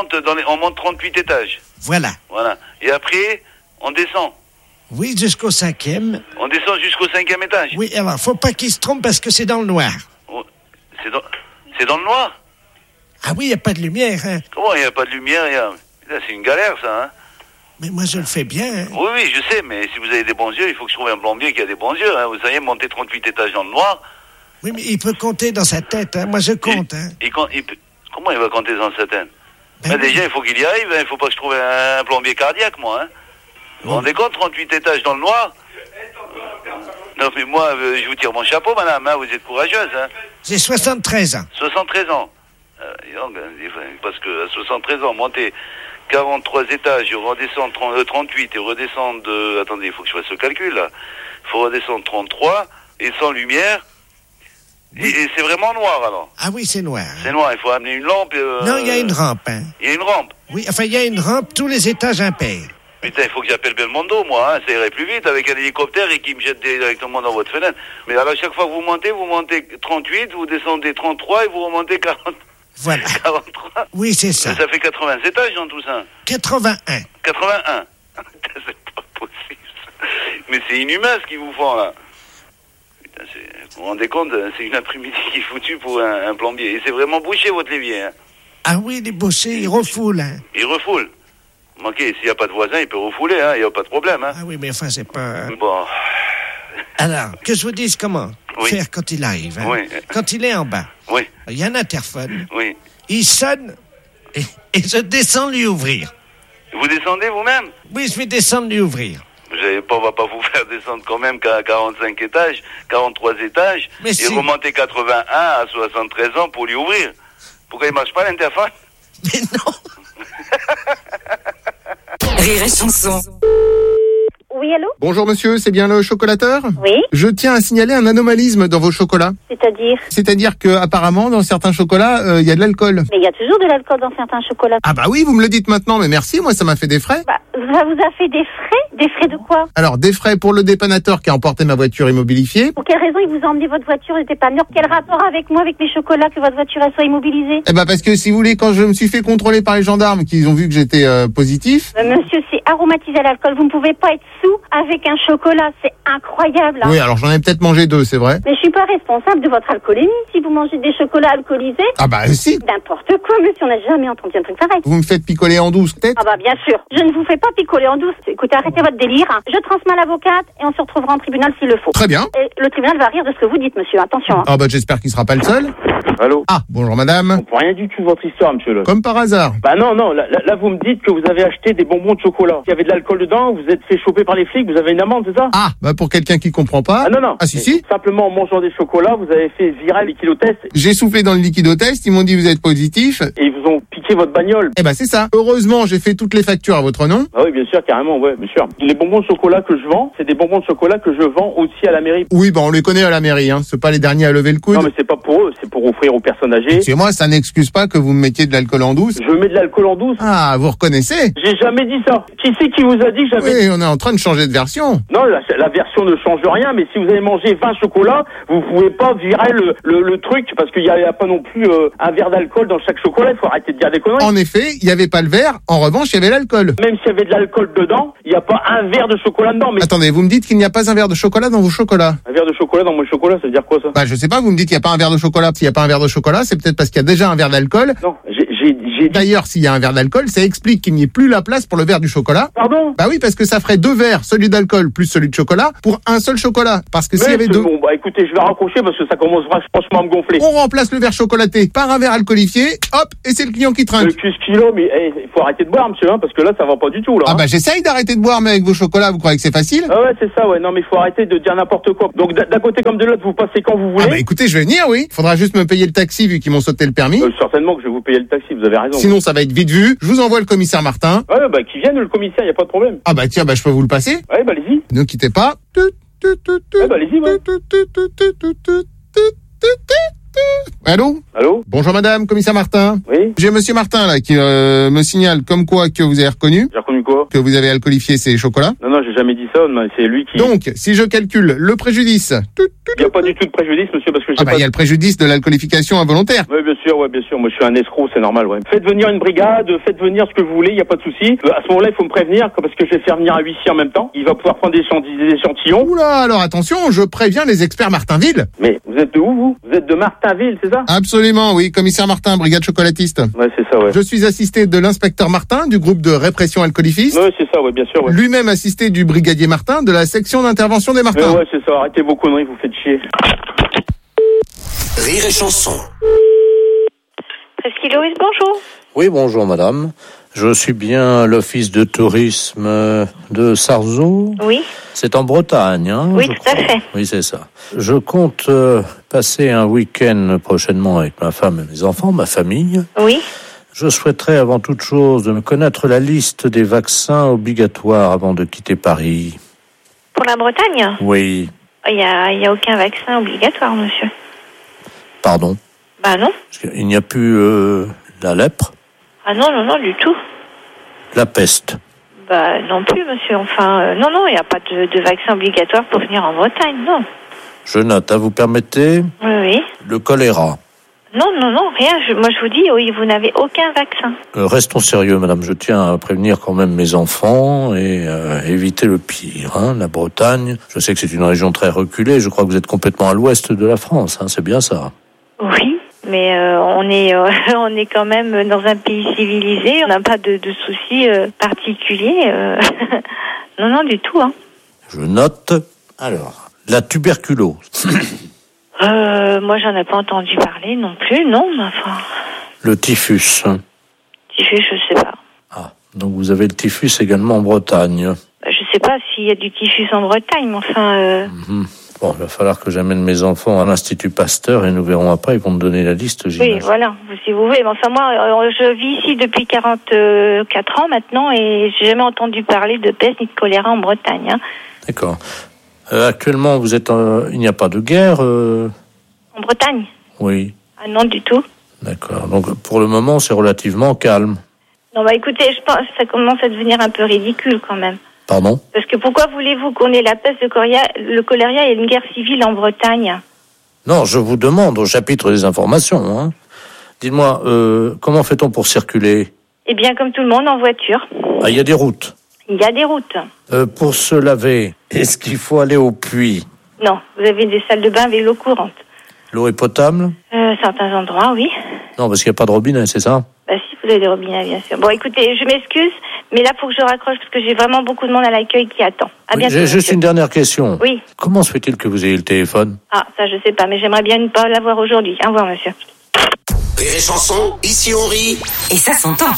[SPEAKER 11] 38 étages.
[SPEAKER 8] Voilà.
[SPEAKER 11] Voilà. Et après, on descend.
[SPEAKER 8] Oui, jusqu'au 5e.
[SPEAKER 11] On descend jusqu'au 5e étage.
[SPEAKER 8] Oui, alors, faut pas qu'il se trompe parce que c'est dans le noir.
[SPEAKER 11] Oh, c'est dans le noir?
[SPEAKER 8] Ah oui, il n'y a pas de lumière, hein.
[SPEAKER 11] Comment il n'y a pas de lumière? C'est une galère, ça, hein.
[SPEAKER 8] Mais moi, je le fais bien, hein.
[SPEAKER 11] Oui, je sais, mais si vous avez des bons yeux, il faut que je trouve un plombier qui a des bons yeux, hein. Vous savez, monter 38 étages dans le noir.
[SPEAKER 8] Oui, mais il peut compter dans sa tête, hein. Moi, je compte, hein.
[SPEAKER 11] Comment il va compter dans sa tête? Déjà, il faut qu'il y arrive, hein. Il faut pas que je trouve un plombier cardiaque, moi, hein. Vous vous rendez compte, 38 étages dans le noir? Non, mais moi, je vous tire mon chapeau, madame, hein. Vous êtes courageuse, hein.
[SPEAKER 8] J'ai 73 ans.
[SPEAKER 11] 73 ans. Parce que à 73 ans, monter 43 étages, redescendre 38 et redescendre... attendez, il faut que je fasse le calcul, là. Il faut redescendre 33 et sans lumière. Oui. Et c'est vraiment noir, alors?
[SPEAKER 8] Ah oui, c'est noir.
[SPEAKER 11] C'est noir, il faut amener une lampe...
[SPEAKER 8] Non, il y a une rampe, hein.
[SPEAKER 11] Il y a une rampe?
[SPEAKER 8] Oui, enfin, il y a une rampe, tous les étages impairs.
[SPEAKER 11] Putain, il faut que j'appelle Belmondo, moi, hein. Ça irait plus vite avec un hélicoptère et qui me jette directement dans votre fenêtre. Mais alors, chaque fois que vous montez 38, vous descendez 33 et vous remontez 40...
[SPEAKER 8] Voilà.
[SPEAKER 11] 43.
[SPEAKER 8] Oui, c'est ça.
[SPEAKER 11] Ça fait 80 étages dans tout ça.
[SPEAKER 8] 81.
[SPEAKER 11] 81. C'est pas possible. Mais c'est inhumain ce qu'ils vous font là. Putain, vous vous rendez compte, c'est une après-midi qui est foutue pour un plombier. Et c'est vraiment bouché votre l'évier. Hein.
[SPEAKER 8] Ah oui, les bouchers, ils refoulent. Hein.
[SPEAKER 11] Ils refoulent. Ok, s'il n'y a pas de voisin, il peut refouler, hein. Il n'y a pas de problème. Hein.
[SPEAKER 8] Ah oui, mais enfin, c'est pas...
[SPEAKER 11] Bon.
[SPEAKER 8] Alors, que je vous dise comment faire quand il arrive. Hein.
[SPEAKER 11] Oui.
[SPEAKER 8] Quand il est en bas.
[SPEAKER 11] Oui.
[SPEAKER 8] Il y a un interphone.
[SPEAKER 11] Oui.
[SPEAKER 8] Il sonne et je descends lui ouvrir.
[SPEAKER 11] Vous descendez vous-même?
[SPEAKER 8] Oui, je vais descendre lui ouvrir.
[SPEAKER 11] On va pas vous faire descendre quand même qu'à 45 étages, 43 étages,
[SPEAKER 8] mais
[SPEAKER 11] et remonter 81 à 73 ans pour lui ouvrir. Pourquoi il marche pas l'interphone?
[SPEAKER 8] Mais non.
[SPEAKER 9] Rire et chanson.
[SPEAKER 5] Oui, allô?
[SPEAKER 2] Bonjour monsieur, c'est bien le chocolateur?
[SPEAKER 5] Oui.
[SPEAKER 2] Je tiens à signaler un anomalisme dans vos chocolats.
[SPEAKER 5] C'est-à-dire?
[SPEAKER 2] C'est-à-dire que apparemment dans certains chocolats, il y a de l'alcool.
[SPEAKER 5] Mais il y a toujours de l'alcool dans certains chocolats.
[SPEAKER 2] Ah bah oui, vous me le dites maintenant, mais merci, moi ça m'a fait des frais.
[SPEAKER 5] Bah, ça vous a fait des frais? Des frais de quoi?
[SPEAKER 2] Alors, des frais pour le dépannateur qui a emporté ma voiture immobilifiée.
[SPEAKER 5] Pour quelle raison il vous a emmené votre voiture au dépanneur? Quel rapport avec moi, avec mes chocolats, que votre voiture elle soit immobilisée?
[SPEAKER 2] Eh ben parce que si vous voulez, quand je me suis fait contrôler par les gendarmes, qu'ils ont vu que j'étais positif.
[SPEAKER 5] Monsieur, c'est aromatisé à l'alcool. Vous ne pouvez pas être sous avec un chocolat. C'est incroyable. Hein.
[SPEAKER 2] Oui, alors j'en ai peut-être mangé 2, c'est vrai.
[SPEAKER 5] Mais je suis pas responsable de votre alcoolémie si vous mangez des chocolats alcoolisés.
[SPEAKER 2] Ah bah si.
[SPEAKER 5] N'importe quoi, monsieur. On n'a jamais entendu un truc pareil.
[SPEAKER 2] Vous me faites picoler en douce, peut-être?
[SPEAKER 5] Ah bah bien sûr. Je ne vous fais pas picoler en douce. Écoutez, arrêtez votre délire. Je transmets à l'avocate et on se retrouvera en tribunal s'il le faut.
[SPEAKER 2] Très bien.
[SPEAKER 5] Et le tribunal va rire de ce que vous dites, monsieur. Attention. Hein.
[SPEAKER 2] Ah bah j'espère qu'il sera pas le seul.
[SPEAKER 3] Allô?
[SPEAKER 2] Ah, bonjour madame.
[SPEAKER 3] On comprend rien du tout votre histoire, monsieur. Là.
[SPEAKER 2] Comme par hasard.
[SPEAKER 3] Bah non, là vous me dites que vous avez acheté des bonbons de chocolat. Il y avait de l'alcool dedans, vous êtes fait choper par les flics, vous avez une amende, c'est ça?
[SPEAKER 2] Ah, bah pour quelqu'un qui comprend pas.
[SPEAKER 3] Ah non.
[SPEAKER 2] Ah si.
[SPEAKER 3] Simplement en mangeant des chocolats, vous avez fait virer les liquidotest.
[SPEAKER 2] J'ai soufflé dans le liquidotest, ils m'ont dit vous êtes positif.
[SPEAKER 3] Et ils vous ont piqué votre bagnole.
[SPEAKER 2] Eh bah c'est ça. Heureusement, j'ai fait toutes les factures à votre nom.
[SPEAKER 3] Ah oui, bien sûr, carrément, ouais, bien sûr. Les bonbons de chocolat que je vends, c'est des bonbons de chocolat que je vends aussi à la mairie.
[SPEAKER 2] Oui, bah on les connaît à la mairie, hein. C'est pas les derniers à lever le coude.
[SPEAKER 3] Non, mais c'est pas pour eux, c'est pour offrir aux personnes âgées.
[SPEAKER 2] C'est moi, ça n'excuse pas que vous me mettiez de l'alcool en douce.
[SPEAKER 3] Je mets de l'alcool en douce.
[SPEAKER 2] Ah, vous reconnaissez?
[SPEAKER 3] J'ai jamais dit ça. Qui c'est qui vous a dit que j'avais...
[SPEAKER 2] Oui, on est en train de changer de version.
[SPEAKER 3] Non, la version ne change rien, mais si vous avez mangé 20 chocolats, vous pouvez pas virer le truc, parce qu'il y a pas non plus un verre d'alcool dans chaque chocolat. Il faut arrêter de dire des
[SPEAKER 12] des conneries.
[SPEAKER 2] En effet, il n'y avait pas le verre. En revanche, il y avait l'alcool.
[SPEAKER 12] Même s'il y avait de l'alcool dedans, il n'y a pas un verre de chocolat dedans. Mais...
[SPEAKER 2] Attendez, vous me dites qu'il n'y a pas un verre de chocolat dans vos chocolats.
[SPEAKER 12] Un verre de chocolat dans mon chocolat, ça veut dire quoi ça?
[SPEAKER 2] Bah je sais pas, vous me dites qu'il n'y a pas un verre de chocolat. S'il n'y a pas un verre de chocolat, c'est peut-être parce qu'il y a déjà un verre d'alcool.
[SPEAKER 12] Non, j'ai dit...
[SPEAKER 2] D'ailleurs, s'il y a un verre d'alcool, ça explique qu'il n'y ait plus la place pour le verre du chocolat.
[SPEAKER 12] Pardon?
[SPEAKER 2] Bah oui, parce que ça ferait 2 verres, celui d'alcool plus celui de chocolat, pour un seul chocolat. Parce que s'il y avait 2...
[SPEAKER 12] Bon, bah écoutez, je vais raccrocher parce que ça commence franchement à me gonfler.
[SPEAKER 2] On remplace le verre chocolaté par un verre alcoolifié, hop, et c'est le client qui trinque.
[SPEAKER 12] Le 15 kilos, mais il faut arrêter de boire, monsieur, hein, parce que là, ça va pas du tout, là.
[SPEAKER 2] Ah bah j'essaye d'arrêter de boire, mais avec vos chocolats, vous croyez que c'est facile?
[SPEAKER 12] Ah ouais, c'est ça, ouais. Non, mais il faut arrêter de dire n'importe quoi. Donc d'un côté comme de l'autre, vous passez quand vous voulez.
[SPEAKER 2] Ah bah écoutez, je vais venir, oui. Faudra juste me payer le taxi vu qu'ils m'ont sauté le permis.
[SPEAKER 12] Certainement que je vais vous payer le taxi, vous avez raison.
[SPEAKER 2] Sinon, ça va être vite vu. Je vous envoie le commissaire Martin.
[SPEAKER 12] Ouais, bah qui vienne le commissaire, y a pas de problème.
[SPEAKER 2] Ah bah tiens, bah je peux vous le passer.
[SPEAKER 12] Ouais, bah allez-y.
[SPEAKER 2] Ne quittez pas.
[SPEAKER 12] Ouais, bah allez-y, ouais.
[SPEAKER 2] Allô?
[SPEAKER 12] Allô?
[SPEAKER 2] Bonjour madame, commissaire Martin.
[SPEAKER 12] Oui?
[SPEAKER 2] J'ai monsieur Martin là qui me signale comme quoi que vous avez reconnu.
[SPEAKER 12] J'ai reconnu quoi?
[SPEAKER 2] Que vous avez alcoolifié ces chocolats.
[SPEAKER 12] Non, j'ai jamais dit ça, mais c'est lui qui...
[SPEAKER 2] Donc, si je calcule le préjudice...
[SPEAKER 12] Il n'y a pas du tout de préjudice, monsieur, parce que j'ai
[SPEAKER 2] il y a le préjudice de l'alcoolification involontaire.
[SPEAKER 12] Oui, bien sûr, moi je suis un escroc, c'est normal, ouais. Faites venir une brigade, faites venir ce que vous voulez, il n'y a pas de souci. À ce moment-là, il faut me prévenir, parce que je vais faire venir un huissier en même temps. Il va pouvoir prendre des échantillons.
[SPEAKER 2] Oula, alors attention, je préviens les experts Martinville.
[SPEAKER 12] Mais vous êtes de où, vous? Vous êtes de Martinville, c'est ça?
[SPEAKER 2] Absolument, oui, commissaire Martin, brigade chocolatiste.
[SPEAKER 12] Ouais, c'est ça, ouais.
[SPEAKER 2] Je suis assisté de l'inspecteur Martin, du groupe de répression alcoolifiste.
[SPEAKER 12] Ouais, c'est ça, ouais, bien sûr, ouais.
[SPEAKER 2] Lui-même assisté du brigadier Martin, de la section d'intervention des Martins.
[SPEAKER 12] Ouais, c'est ça, arrêtez vos conneries, vous faites chier.
[SPEAKER 4] Rire et chanson.
[SPEAKER 5] Presqu'île Loïs, bonjour.
[SPEAKER 7] Oui, bonjour madame. Je suis bien à l'office de tourisme de Sarzeau.
[SPEAKER 5] Oui.
[SPEAKER 7] C'est en Bretagne, hein?
[SPEAKER 5] Oui, tout à fait.
[SPEAKER 7] Oui, c'est ça. Je compte passer un week-end prochainement avec ma femme et mes enfants, ma famille.
[SPEAKER 5] Oui.
[SPEAKER 7] Je souhaiterais avant toute chose me connaître la liste des vaccins obligatoires avant de quitter Paris.
[SPEAKER 5] Pour la Bretagne?
[SPEAKER 7] Oui.
[SPEAKER 5] Il y a aucun vaccin obligatoire, monsieur.
[SPEAKER 7] Pardon?
[SPEAKER 5] Bah non.
[SPEAKER 7] Il n'y a plus la lèpre?
[SPEAKER 5] Ah non, du tout.
[SPEAKER 7] La peste?
[SPEAKER 5] Bah non plus, monsieur. Enfin, non, il n'y a pas de vaccin obligatoire pour venir en Bretagne, non.
[SPEAKER 7] Je note, vous permettez?
[SPEAKER 5] Oui.
[SPEAKER 7] Le choléra?
[SPEAKER 5] Non, rien. Moi, je vous dis, oui, vous n'avez aucun vaccin.
[SPEAKER 7] Restons sérieux, madame. Je tiens à prévenir quand même mes enfants et éviter le pire. Hein. La Bretagne, je sais que c'est une région très reculée. Je crois que vous êtes complètement à l'ouest de la France. Hein. C'est bien ça?
[SPEAKER 5] Oui, mais on est quand même dans un pays civilisé. On n'a pas de soucis particuliers. Non, du tout. Hein.
[SPEAKER 7] Je note. Alors, la tuberculose.
[SPEAKER 5] Moi, j'en ai pas entendu parler non plus, non, mais enfin...
[SPEAKER 7] Le typhus.
[SPEAKER 5] Typhus, je sais pas.
[SPEAKER 7] Ah, donc vous avez le typhus également en Bretagne.
[SPEAKER 5] Je sais pas s'il y a du typhus en Bretagne, mais enfin...
[SPEAKER 7] Bon, il va falloir que j'amène mes enfants à l'Institut Pasteur et nous verrons après, ils vont me donner la liste, j'imagine.
[SPEAKER 5] Oui, voilà, si vous voulez. Mais enfin, moi, je vis ici depuis 44 ans maintenant et j'ai jamais entendu parler de peste ni de choléra en Bretagne. Hein.
[SPEAKER 7] D'accord. Actuellement, vous êtes il n'y a pas de guerre
[SPEAKER 5] En Bretagne?
[SPEAKER 7] Oui.
[SPEAKER 5] Ah non, du tout.
[SPEAKER 7] D'accord. Donc, pour le moment, c'est relativement calme.
[SPEAKER 5] Non, bah écoutez, je pense que ça commence à devenir un peu ridicule quand même.
[SPEAKER 7] Pardon?
[SPEAKER 5] Parce que pourquoi voulez-vous qu'on ait la peste, le choléra et une guerre civile en Bretagne?
[SPEAKER 7] Non, je vous demande au chapitre des informations. Hein. Dites-moi, comment fait-on pour circuler?
[SPEAKER 5] Eh bien, comme tout le monde, en voiture.
[SPEAKER 7] Ah, il y a des routes?
[SPEAKER 5] Il y a des routes.
[SPEAKER 7] Pour se laver, est-ce qu'il faut aller au puits?
[SPEAKER 5] Non, vous avez des salles de bain avec l'eau courante.
[SPEAKER 7] L'eau est potable?
[SPEAKER 5] Certains endroits, oui.
[SPEAKER 7] Non, parce qu'il n'y a pas de robinet, c'est ça?
[SPEAKER 5] Bah si, vous avez des robinets, bien sûr. Bon, écoutez, je m'excuse, mais là, il faut que je raccroche parce que j'ai vraiment beaucoup de monde à l'accueil qui attend. À bientôt.
[SPEAKER 7] J'ai juste une dernière question.
[SPEAKER 5] Oui.
[SPEAKER 7] Comment se fait-il que vous ayez le téléphone?
[SPEAKER 5] Ah, ça, je sais pas, mais j'aimerais bien ne pas l'avoir aujourd'hui. Au revoir, monsieur.
[SPEAKER 4] Rire et chanson, ici on rit.
[SPEAKER 9] Et ça s'entend.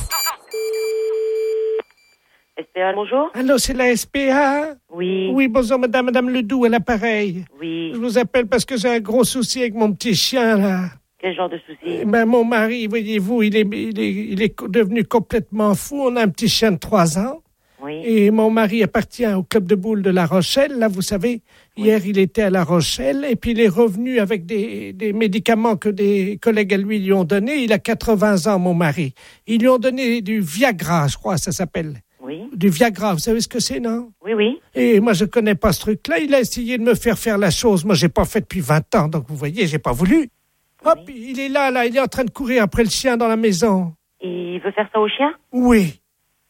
[SPEAKER 5] SPA, bonjour.
[SPEAKER 8] Allô, c'est la SPA?
[SPEAKER 5] Oui.
[SPEAKER 8] Oui, bonjour, madame Ledoux, à l'appareil.
[SPEAKER 5] Oui.
[SPEAKER 8] Je vous appelle parce que j'ai un gros souci avec mon petit chien, là.
[SPEAKER 5] Quel genre de souci?
[SPEAKER 8] Mon mari, voyez-vous, il est devenu complètement fou. On a un petit chien de 3 ans.
[SPEAKER 5] Oui.
[SPEAKER 8] Et mon mari appartient au club de boules de La Rochelle. Là, vous savez, hier, il était à La Rochelle. Et puis, il est revenu avec des médicaments que des collègues à lui ont donnés. Il a 80 ans, mon mari. Ils lui ont donné du Viagra, je crois, ça s'appelle.
[SPEAKER 5] Oui.
[SPEAKER 8] Du Viagra, vous savez ce que c'est, non?
[SPEAKER 5] Oui.
[SPEAKER 8] Et moi, je connais pas ce truc-là. Il a essayé de me faire la chose. Moi, j'ai pas fait depuis 20 ans. Donc, vous voyez, j'ai pas voulu. Hop, il est là, il est en train de courir après le chien dans la maison.
[SPEAKER 13] Il veut faire ça au chien?
[SPEAKER 8] Oui.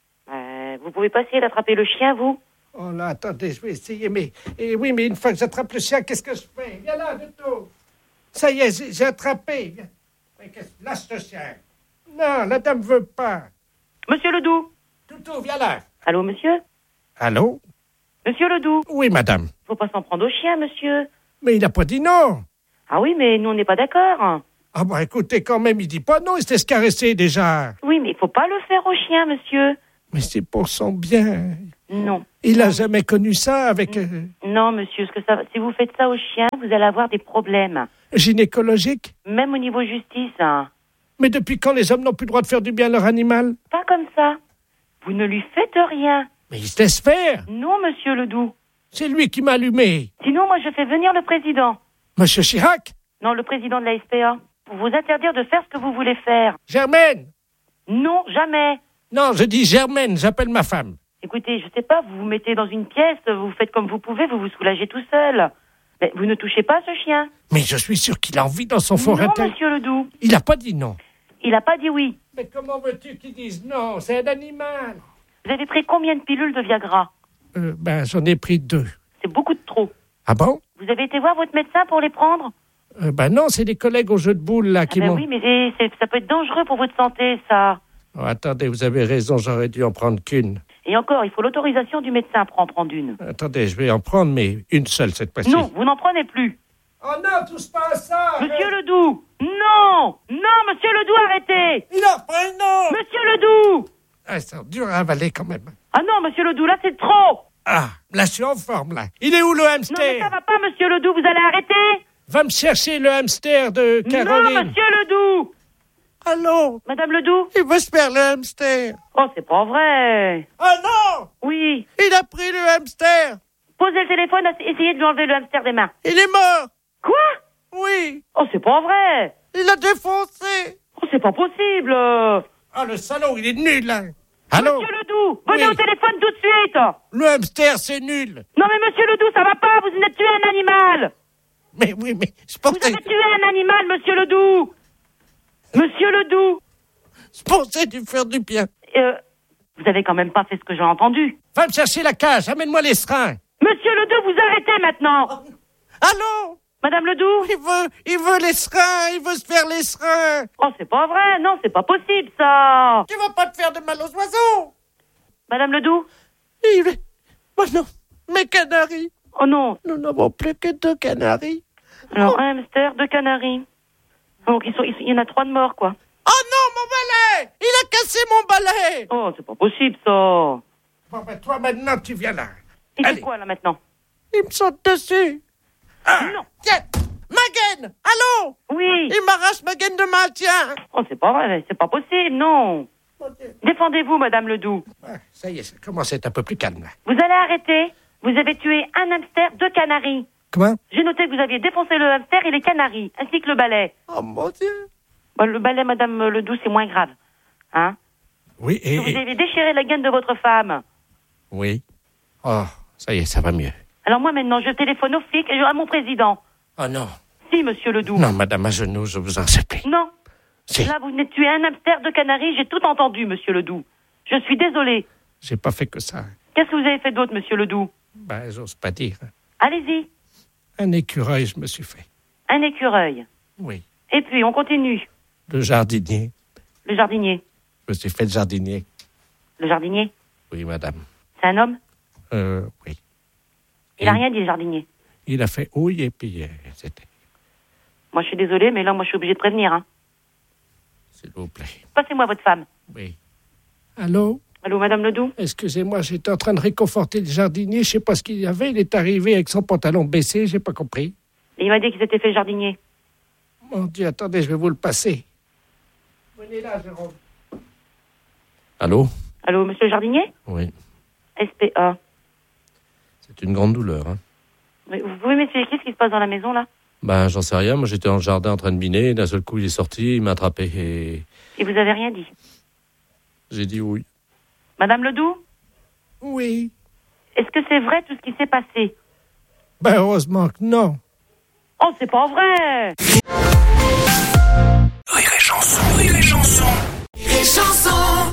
[SPEAKER 13] Vous pouvez pas essayer d'attraper le chien, vous?
[SPEAKER 8] Oh là, attendez, je vais essayer, mais une fois que j'attrape le chien, qu'est-ce que je fais? Viens là, Toutou. Ça y est, j'ai attrapé. Mais lâche le chien. Non, la dame veut pas.
[SPEAKER 13] Monsieur Ledoux.
[SPEAKER 8] Toutou, viens là.
[SPEAKER 13] Allô, monsieur?
[SPEAKER 8] Allô?
[SPEAKER 13] Monsieur Ledoux.
[SPEAKER 8] Oui, madame.
[SPEAKER 13] Faut pas s'en prendre au chien, monsieur.
[SPEAKER 8] Mais il n'a pas dit non.
[SPEAKER 13] Ah oui, mais nous, on n'est pas d'accord.
[SPEAKER 8] Ah bah écoutez, quand même, il dit pas non, il s'est caressé déjà.
[SPEAKER 13] Oui, mais il faut pas le faire au chien, monsieur.
[SPEAKER 8] Mais c'est pour son bien.
[SPEAKER 13] Non.
[SPEAKER 8] Il a jamais connu ça avec...
[SPEAKER 13] Non, monsieur, si vous faites ça au chien, vous allez avoir des problèmes.
[SPEAKER 8] Gynécologiques?
[SPEAKER 13] Même au niveau justice.
[SPEAKER 8] Mais depuis quand les hommes n'ont plus le droit de faire du bien à leur animal?
[SPEAKER 13] Pas comme ça. Vous ne lui faites rien.
[SPEAKER 8] Mais il se laisse faire.
[SPEAKER 13] Non, monsieur Ledoux.
[SPEAKER 8] C'est lui qui m'a allumé.
[SPEAKER 13] Sinon, moi, je fais venir le président.
[SPEAKER 8] Monsieur Chirac?
[SPEAKER 13] Non, le président de la SPA. Pour vous interdire de faire ce que vous voulez faire.
[SPEAKER 8] Germaine?
[SPEAKER 13] Non, jamais.
[SPEAKER 8] Non, je dis Germaine, j'appelle ma femme.
[SPEAKER 13] Écoutez, je sais pas, vous vous mettez dans une pièce, vous faites comme vous pouvez, vous vous soulagez tout seul. Mais vous ne touchez pas ce chien.
[SPEAKER 8] Mais je suis sûr qu'il a envie dans son fort intérieur.
[SPEAKER 13] Non, monsieur Ledoux.
[SPEAKER 8] Il n'a pas dit non.
[SPEAKER 13] Il n'a pas dit oui.
[SPEAKER 8] Mais comment veux-tu qu'il dise non? C'est un animal.
[SPEAKER 13] Vous avez pris combien de pilules de Viagra?
[SPEAKER 8] J'en ai pris 2.
[SPEAKER 13] C'est beaucoup de trop.
[SPEAKER 8] Ah bon?
[SPEAKER 13] Vous avez été voir votre médecin pour les prendre?
[SPEAKER 8] Non, c'est des collègues au jeu de boules là qui m'ont...
[SPEAKER 13] Oui, mais ça peut être dangereux pour votre santé, ça.
[SPEAKER 8] Oh, attendez, vous avez raison, j'aurais dû en prendre qu'une.
[SPEAKER 13] Et encore, il faut l'autorisation du médecin pour en prendre une.
[SPEAKER 8] Attendez, je vais en prendre, mais une seule cette fois-ci.
[SPEAKER 13] Non, vous n'en prenez plus.
[SPEAKER 8] Oh non, touche pas à ça!
[SPEAKER 13] Monsieur Ledoux! Non! Non, monsieur Ledoux, arrêtez!
[SPEAKER 8] Il en prend une autre!
[SPEAKER 13] Monsieur Ledoux!
[SPEAKER 8] Ah, c'est dur à avaler quand même.
[SPEAKER 13] Ah non, monsieur Ledoux, là c'est trop!
[SPEAKER 8] Ah, là je suis en forme, là. Il est où le hamster?
[SPEAKER 13] Non, mais ça va pas, monsieur Ledoux, vous allez arrêter!
[SPEAKER 8] Va me chercher le hamster de Caroline.
[SPEAKER 13] Non, monsieur Ledoux!
[SPEAKER 8] Allô?
[SPEAKER 13] Madame Ledoux?
[SPEAKER 8] Il veut se faire le hamster.
[SPEAKER 13] Oh, c'est pas vrai.
[SPEAKER 8] Oh non!
[SPEAKER 13] Oui.
[SPEAKER 8] Il a pris le hamster.
[SPEAKER 13] Posez le téléphone, essayez de lui enlever le hamster des mains.
[SPEAKER 8] Il est mort.
[SPEAKER 13] Quoi?
[SPEAKER 8] Oui.
[SPEAKER 13] Oh, c'est pas vrai.
[SPEAKER 8] Il a défoncé.
[SPEAKER 13] Oh, c'est pas possible.
[SPEAKER 8] Ah, le salaud, il est nul, hein. Allô?
[SPEAKER 13] Monsieur Ledoux, venez au téléphone tout de suite.
[SPEAKER 8] Le hamster, c'est nul.
[SPEAKER 13] Non, mais monsieur Ledoux, ça va pas, vous venez de tuer un animal.
[SPEAKER 8] Mais oui, mais je pensais...
[SPEAKER 13] Vous avez tué un animal, monsieur Ledoux. Monsieur Ledoux.
[SPEAKER 8] Je pensais lui faire du bien.
[SPEAKER 13] Vous avez quand même pas fait ce que j'ai entendu.
[SPEAKER 8] Va me chercher la cage, amène-moi les seringues.
[SPEAKER 13] Monsieur Ledoux, vous arrêtez maintenant.
[SPEAKER 8] Allô?
[SPEAKER 13] Madame Ledoux?
[SPEAKER 8] Il veut les seringues, il veut se faire les seringues.
[SPEAKER 13] Oh, c'est pas vrai, non, c'est pas possible, ça.
[SPEAKER 8] Tu vas pas te faire de mal aux oiseaux.
[SPEAKER 13] Madame Ledoux?
[SPEAKER 8] Oh non, mes canaris.
[SPEAKER 13] Oh non.
[SPEAKER 8] Nous n'avons plus que 2 canaris.
[SPEAKER 13] Alors, un hamster, 2 canaris. Donc, il y en a 3 de morts, quoi.
[SPEAKER 8] Oh non, mon balai! Il a cassé mon balai!
[SPEAKER 13] Oh, c'est pas possible, ça.
[SPEAKER 8] Bon, ben, toi, maintenant, tu viens là.
[SPEAKER 13] Il fait quoi, là, maintenant?
[SPEAKER 8] Il me saute dessus. Ah,
[SPEAKER 13] non.
[SPEAKER 8] Tiens, ma gaine! Allô?
[SPEAKER 13] Oui.
[SPEAKER 8] Il m'arrache ma gaine de main, tiens.
[SPEAKER 13] Oh, c'est pas vrai, c'est pas possible, non. Défendez-vous, Madame Ledoux.
[SPEAKER 8] Ça y est, ça commence à être un peu plus calme, là.
[SPEAKER 13] Vous allez arrêter. Vous avez tué un hamster, 2 canaris.
[SPEAKER 8] Comment?
[SPEAKER 13] J'ai noté que vous aviez défoncé le hamster et les canaris, ainsi que le balai.
[SPEAKER 8] Oh, mon Dieu.
[SPEAKER 13] Le balai, Madame Ledoux, c'est moins grave. Hein?
[SPEAKER 8] Oui, et...
[SPEAKER 13] Vous avez déchiré la gaine de votre femme.
[SPEAKER 8] Oui. Oh, ça y est, ça va mieux.
[SPEAKER 13] Alors moi, maintenant, je téléphone aux flics et à mon président.
[SPEAKER 8] Oh non.
[SPEAKER 13] Si, monsieur Ledoux.
[SPEAKER 8] Non, madame, à genoux, je vous en supplie.
[SPEAKER 13] Non.
[SPEAKER 8] Si.
[SPEAKER 13] Là, vous venez de tuer un hamster, 2 canaris, j'ai tout entendu, monsieur Ledoux. Je suis désolée.
[SPEAKER 8] J'ai pas fait que ça.
[SPEAKER 13] Qu'est-ce que vous avez fait d'autre, monsieur Ledoux?
[SPEAKER 8] Ben, j'ose pas dire.
[SPEAKER 13] Allez-y.
[SPEAKER 8] Un écureuil, je me suis fait.
[SPEAKER 13] Un écureuil.
[SPEAKER 8] Oui.
[SPEAKER 13] Et puis, on continue.
[SPEAKER 8] Le jardinier.
[SPEAKER 13] Le jardinier.
[SPEAKER 8] Je me suis fait le jardinier.
[SPEAKER 13] Le jardinier?
[SPEAKER 8] Oui, madame.
[SPEAKER 13] C'est un homme?
[SPEAKER 8] Oui.
[SPEAKER 13] Il a rien dit, le jardinier.
[SPEAKER 8] Il a fait oui et puis c'était...
[SPEAKER 13] Moi, je suis désolée, mais là, moi, je suis obligée de prévenir. Hein.
[SPEAKER 8] S'il vous plaît.
[SPEAKER 13] Passez-moi votre femme.
[SPEAKER 8] Oui. Allô?
[SPEAKER 13] Allô, Madame Ledoux?
[SPEAKER 8] Excusez-moi, j'étais en train de réconforter le jardinier. Je sais pas ce qu'il y avait. Il est arrivé avec son pantalon baissé. J'ai pas compris.
[SPEAKER 13] Et il m'a dit qu'il s'était fait jardinier.
[SPEAKER 8] Mon Dieu, attendez, je vais vous le passer. Venez là, Jérôme. Allô?
[SPEAKER 13] Allô, monsieur le jardinier?
[SPEAKER 8] Oui.
[SPEAKER 13] SPA.
[SPEAKER 8] C'est une grande douleur, hein.
[SPEAKER 13] Mais vous pouvez m'expliquer ce qui se passe dans la maison, là?
[SPEAKER 7] Ben, j'en sais rien. Moi, j'étais dans le jardin en train de miner. D'un seul coup, il est sorti, il m'a attrapé
[SPEAKER 13] Et vous avez rien dit?
[SPEAKER 7] J'ai dit oui.
[SPEAKER 13] Madame Ledoux?
[SPEAKER 8] Oui.
[SPEAKER 13] Est-ce que c'est vrai tout ce qui s'est passé?
[SPEAKER 8] Ben, heureusement que non.
[SPEAKER 13] Oh, c'est pas vrai!
[SPEAKER 4] Rire et chanson, rire et chanson.
[SPEAKER 9] et Chanson.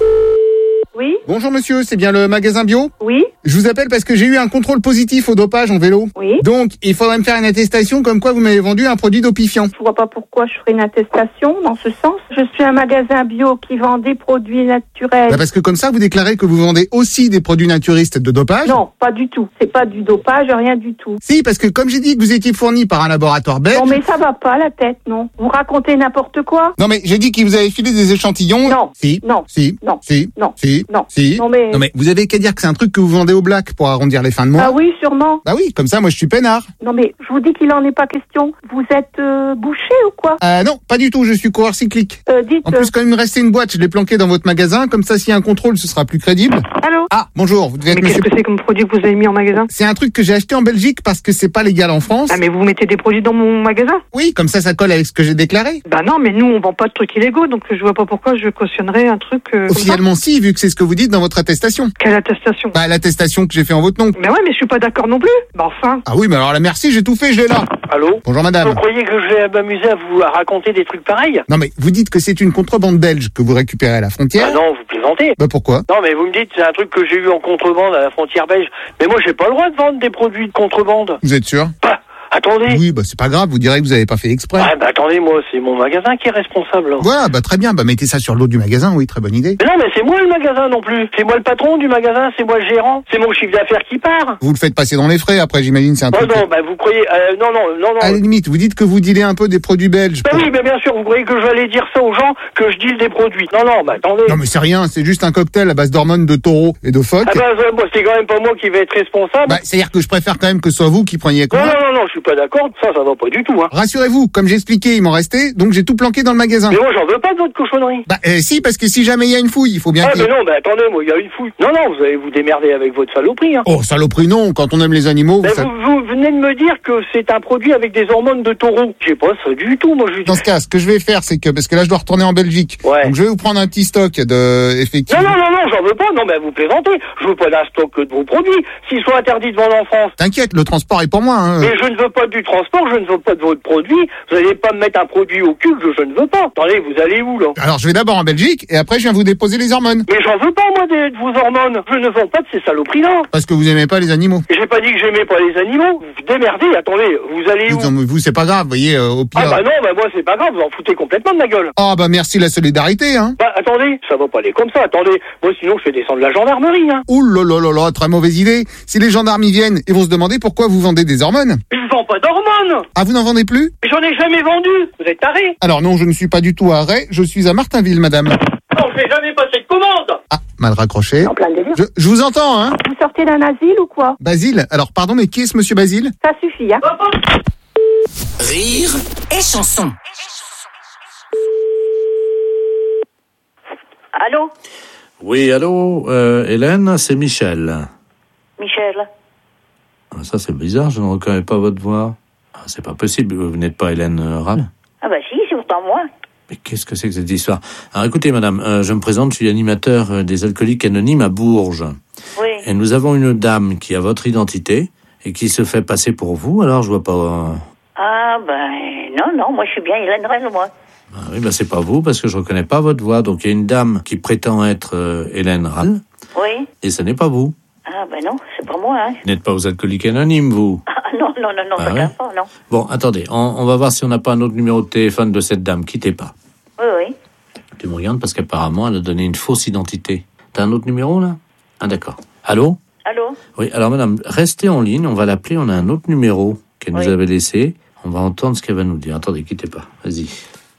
[SPEAKER 6] Oui.
[SPEAKER 2] Bonjour monsieur, c'est bien le magasin bio ?
[SPEAKER 6] Oui.
[SPEAKER 2] Je vous appelle parce que j'ai eu un contrôle positif au dopage en vélo.
[SPEAKER 6] Oui.
[SPEAKER 2] Donc, il faudrait me faire une attestation comme quoi vous m'avez vendu un produit dopifiant.
[SPEAKER 6] Je vois pas pourquoi je ferais une attestation dans ce sens. Je suis un magasin bio qui vend des produits naturels.
[SPEAKER 2] Bah parce que comme ça, vous déclarez que vous vendez aussi des produits naturistes de dopage.
[SPEAKER 6] Non, pas du tout. C'est pas du dopage, rien du tout.
[SPEAKER 2] Si, parce que comme j'ai dit que vous étiez fourni par un laboratoire belge...
[SPEAKER 6] Non mais ça va pas la tête, non. Vous racontez n'importe quoi.
[SPEAKER 2] Non mais j'ai dit qu'il vous avait filé des échantillons.
[SPEAKER 6] Non.
[SPEAKER 2] Si.
[SPEAKER 6] Non.
[SPEAKER 2] Si.
[SPEAKER 6] Non.
[SPEAKER 2] Si.
[SPEAKER 6] Non.
[SPEAKER 2] Si.
[SPEAKER 6] Non.
[SPEAKER 2] Si.
[SPEAKER 6] Non mais...
[SPEAKER 2] Non mais vous avez qu'à dire que c'est un truc que vous vendez au black pour arrondir les fins de mois.
[SPEAKER 6] Ah oui, sûrement.
[SPEAKER 2] Bah oui, comme ça moi je suis peinard.
[SPEAKER 6] Non mais je vous dis qu'il en est pas question. Vous êtes bouché ou quoi?
[SPEAKER 2] Non, pas du tout, je suis coureur cyclique.
[SPEAKER 6] Dites...
[SPEAKER 2] En plus, quand il me restait une boîte, je l'ai planquée dans votre magasin, comme ça s'il y a un contrôle, ce sera plus crédible.
[SPEAKER 6] Allô?
[SPEAKER 2] Ah, bonjour, vous devez être
[SPEAKER 6] mais qu'est-ce que c'est comme produit que vous avez mis en magasin?
[SPEAKER 2] C'est un truc que j'ai acheté en Belgique parce que c'est pas légal en France.
[SPEAKER 6] Ah mais vous mettez des produits dans mon magasin?
[SPEAKER 2] Oui, comme ça colle avec ce que j'ai déclaré.
[SPEAKER 6] Bah non, mais nous on vend pas de trucs illégaux, donc je vois pas pourquoi je cautionnerais un truc...
[SPEAKER 2] Officiellement si, vu que c'est ce que vous dites dans votre attestation.
[SPEAKER 6] Quelle attestation?
[SPEAKER 2] Bah l'attestation que j'ai fait en votre nom.
[SPEAKER 6] Mais ouais, mais je suis pas d'accord non plus. Bah enfin...
[SPEAKER 2] Ah oui, mais alors là merci, j'ai tout fait, je l'ai là.
[SPEAKER 14] Allô?
[SPEAKER 2] Bonjour madame.
[SPEAKER 14] Vous croyez que je vais m'amuser à vous raconter des trucs pareils?
[SPEAKER 2] Non mais vous dites que c'est une contrebande belge que vous récupérez à la frontière.
[SPEAKER 14] Ah non, vous plaisantez.
[SPEAKER 2] Bah pourquoi?
[SPEAKER 14] Non mais vous me dites c'est un truc que j'ai eu en contrebande à la frontière belge. Mais moi j'ai pas le droit de vendre des produits de contrebande.
[SPEAKER 2] Vous êtes sûr?
[SPEAKER 14] Bah, attendez.
[SPEAKER 2] Oui, bah c'est pas grave, vous direz que vous avez pas fait exprès.
[SPEAKER 14] Ah bah attendez, moi c'est mon magasin qui est responsable.
[SPEAKER 2] Voilà, bah très bien, bah mettez ça sur l'eau du magasin, oui, très bonne idée.
[SPEAKER 14] Mais non mais c'est moi le magasin non plus. C'est moi le patron du magasin, c'est moi le gérant. C'est mon chiffre d'affaires qui part.
[SPEAKER 2] Vous le faites passer dans les frais, après j'imagine c'est un truc...
[SPEAKER 14] non, bah vous croyez... non.
[SPEAKER 2] À la limite, vous dites que vous dealez un peu des produits belges.
[SPEAKER 14] Bah oui, mais bien sûr, vous croyez que je vais aller dire ça aux gens, que je deal des produits. Non, bah attendez.
[SPEAKER 2] Non mais c'est rien, c'est juste un cocktail à base d'hormones de taureau et de phoque.
[SPEAKER 14] Ah bah moi, c'est quand même pas moi qui vais être responsable.
[SPEAKER 2] Bah c'est-à-dire que je préfère quand même que ce soit vous qui preniez quoi.
[SPEAKER 14] Non, je suis pas d'accord, ça va pas du tout. Hein.
[SPEAKER 2] Rassurez-vous, comme j'ai expliqué, il m'en restait, donc j'ai tout planqué dans le magasin.
[SPEAKER 14] Mais moi j'en veux pas de votre cochonnerie.
[SPEAKER 2] Bah si, parce que si jamais il y a une fouille, il faut bien...
[SPEAKER 14] mais non, bah attendez, moi il y a une fouille. Non, vous allez vous démerder avec votre saloperie. Hein.
[SPEAKER 2] Oh, saloperie non, quand on aime les animaux...
[SPEAKER 14] Vous venez de me dire que c'est un produit avec des hormones de taureau. J'ai pas ça du tout, moi je...
[SPEAKER 2] Dans ce cas, ce que je vais faire, c'est que, parce que là je dois retourner en Belgique, donc je vais vous prendre un petit stock de... effectivement...
[SPEAKER 14] Non, j'en veux pas, non mais vous plaisantez. Je veux pas d'un stock que de vos produits. S'ils sont interdits de vendre en France...
[SPEAKER 2] T'inquiète, le transport est pour moi. Hein.
[SPEAKER 14] Mais je ne veux pas du transport, je ne veux pas de votre produit. Vous allez pas me mettre un produit au cul que je ne veux pas. Attendez, vous allez où là?
[SPEAKER 2] Alors je vais d'abord en Belgique et après je viens vous déposer les hormones.
[SPEAKER 14] Mais j'en veux pas moi de vos hormones. Je ne vends pas de ces saloperies-là.
[SPEAKER 2] Parce que vous aimez pas les animaux.
[SPEAKER 14] J'ai pas dit que j'aimais pas les animaux. Vous vous démerdez, attendez, vous allez où?
[SPEAKER 2] Non, vous c'est pas grave, vous voyez, au pire...
[SPEAKER 14] Ah bah non, bah moi c'est pas grave, vous en foutez complètement de ma gueule.
[SPEAKER 2] Ah bah merci la solidarité, hein.
[SPEAKER 14] Bah attendez, ça va pas aller comme ça, attendez. Moi sinon je fais descendre la gendarmerie, hein.
[SPEAKER 2] Ouh là, très mauvaise idée. Si les gendarmes y viennent, ils vont se demander pourquoi vous vendez des hormones.
[SPEAKER 14] Je vends pas d'hormones.
[SPEAKER 2] Ah, vous n'en vendez plus?
[SPEAKER 14] J'en ai jamais vendu. Vous êtes taré.
[SPEAKER 2] Alors non, je ne suis pas du tout à Ray, je suis à Martinville, madame.
[SPEAKER 14] Non, je vais jamais passer de commande.
[SPEAKER 2] Ah, mal raccroché.
[SPEAKER 6] En plein délire.
[SPEAKER 2] Je vous entends, hein.
[SPEAKER 6] Vous sortez d'un asile ou quoi?
[SPEAKER 2] Basile? Alors pardon, mais qui est ce monsieur Basile?
[SPEAKER 6] Ça suffit, hein.
[SPEAKER 9] Rire et chanson.
[SPEAKER 5] Allô?
[SPEAKER 7] Oui, allô, Hélène, c'est Michel.
[SPEAKER 5] Michel?
[SPEAKER 7] Ah, ça c'est bizarre, je ne reconnais pas votre voix. Ah, c'est pas possible, vous n'êtes pas Hélène Rall?
[SPEAKER 5] Ah bah si, c'est pourtant moi.
[SPEAKER 7] Mais qu'est-ce que c'est que cette histoire? Alors écoutez madame, je me présente, je suis animateur des Alcooliques Anonymes à Bourges.
[SPEAKER 5] Oui.
[SPEAKER 7] Et nous avons une dame qui a votre identité et qui se fait passer pour vous, alors je vois pas...
[SPEAKER 5] Ah ben non, moi je suis bien Hélène Rell, moi.
[SPEAKER 7] Ah oui, ben c'est pas vous, parce que je reconnais pas votre voix. Donc il y a une dame qui prétend être Hélène Rall.
[SPEAKER 5] Oui.
[SPEAKER 7] Et ce n'est pas vous.
[SPEAKER 5] Ah ben non, c'est pas moi, hein.
[SPEAKER 7] Vous n'êtes pas aux Alcooliques Anonymes, vous.
[SPEAKER 5] Ah non,
[SPEAKER 7] Ah
[SPEAKER 5] ouais?
[SPEAKER 7] pas,
[SPEAKER 5] non.
[SPEAKER 7] Bon, attendez, on va voir si on n'a pas un autre numéro de téléphone de cette dame. Quittez pas.
[SPEAKER 5] Oui.
[SPEAKER 7] Tu me regardes parce qu'apparemment elle a donné une fausse identité. T'as un autre numéro là? Ah d'accord. Allô?
[SPEAKER 5] Allô?
[SPEAKER 7] Oui, alors madame, restez en ligne, on va l'appeler, on a un autre numéro qu'elle nous avait laissé. On va entendre ce qu'elle va nous dire. Attendez, quittez pas. Vas-y.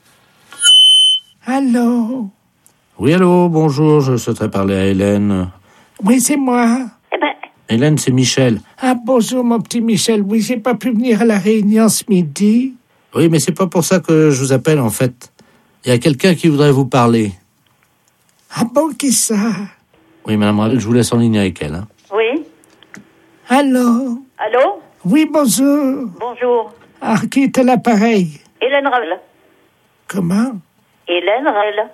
[SPEAKER 8] Allô?
[SPEAKER 7] Oui, allô, bonjour, je souhaiterais parler à Hélène.
[SPEAKER 8] Oui, c'est moi.
[SPEAKER 7] Hélène, c'est Michel.
[SPEAKER 8] Ah, bonjour, mon petit Michel. Oui, j'ai pas pu venir à la réunion ce midi.
[SPEAKER 7] Oui, mais c'est pas pour ça que je vous appelle, en fait. Il y a quelqu'un qui voudrait vous parler.
[SPEAKER 8] Ah bon, qui ça?
[SPEAKER 7] Oui, madame Rall, je vous laisse en ligne avec elle. Hein.
[SPEAKER 5] Oui.
[SPEAKER 8] Allô?
[SPEAKER 5] Allô?
[SPEAKER 8] Oui, bonjour.
[SPEAKER 5] Bonjour.
[SPEAKER 8] Ah, qui est à l'appareil?
[SPEAKER 5] Hélène Rell.
[SPEAKER 8] Comment?
[SPEAKER 5] Hélène Rell.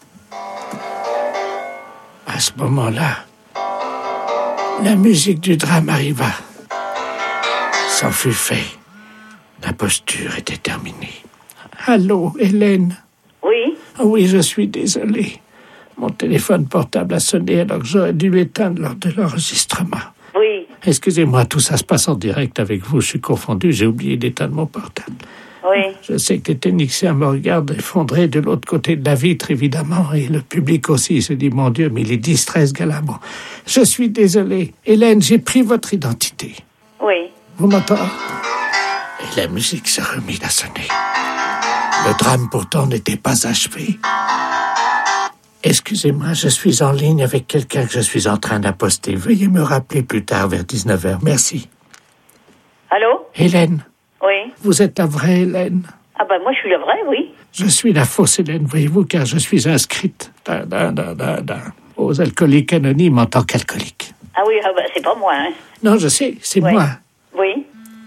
[SPEAKER 8] À ce moment-là, la musique du drame arriva. C'en fut fait. La posture était terminée. Allô, Hélène?
[SPEAKER 5] Oui?
[SPEAKER 8] Oui, je suis désolé. Mon téléphone portable a sonné alors que j'aurais dû l'éteindre lors de l'enregistrement.
[SPEAKER 15] Oui.
[SPEAKER 8] Excusez-moi, tout ça se passe en direct avec vous. Je suis confondu, j'ai oublié d'éteindre mon portable.
[SPEAKER 15] Oui.
[SPEAKER 8] Je sais que les techniciens me regardent effondrés de l'autre côté de la vitre, évidemment, et le public aussi. Il se dit, mon Dieu, mais il est distrait, ce gars-là. Bon, je suis désolé. Hélène, j'ai pris votre identité.
[SPEAKER 15] Oui.
[SPEAKER 8] Vous m'entendez? Et la musique s'est remise à sonner. Le drame, pourtant, n'était pas achevé. Excusez-moi, je suis en ligne avec quelqu'un que je suis en train d'apposter. Veuillez me rappeler plus tard, vers 19h. Merci.
[SPEAKER 15] Allô?
[SPEAKER 8] Hélène?
[SPEAKER 15] Oui.
[SPEAKER 8] Vous êtes la vraie Hélène?
[SPEAKER 15] Ah ben moi je suis la vraie, oui.
[SPEAKER 8] Je suis la fausse Hélène, voyez-vous, car je suis inscrite aux alcooliques anonymes en tant qu'alcoolique.
[SPEAKER 15] Ah oui, ah ben, c'est pas moi, hein.
[SPEAKER 8] Non, je sais, c'est moi.
[SPEAKER 15] Oui.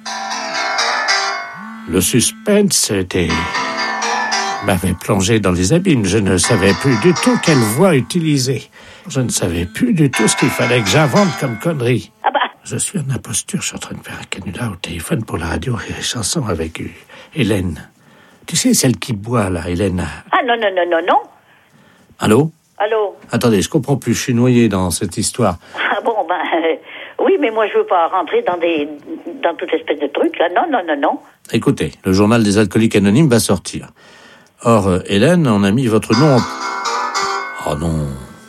[SPEAKER 8] Le suspense m'avait plongé dans les abîmes. Je ne savais plus du tout quelle voix utiliser. Je ne savais plus du tout ce qu'il fallait que j'invente comme connerie.
[SPEAKER 15] Ah bah.
[SPEAKER 8] Je suis en imposture, je suis en train de faire un canular au téléphone pour la radio et les chansons avec Hélène. Tu sais, celle qui boit, là, Hélène.
[SPEAKER 15] Ah non.
[SPEAKER 8] Allô?
[SPEAKER 15] Allô?
[SPEAKER 8] Attendez, je comprends plus, je suis noyé dans cette histoire.
[SPEAKER 15] Ah bon, oui, mais moi je veux pas rentrer dans toute espèce de truc, là. Non.
[SPEAKER 8] Écoutez, le journal des alcooliques anonymes va sortir. Or, Hélène, on a mis votre nom en... Oh non.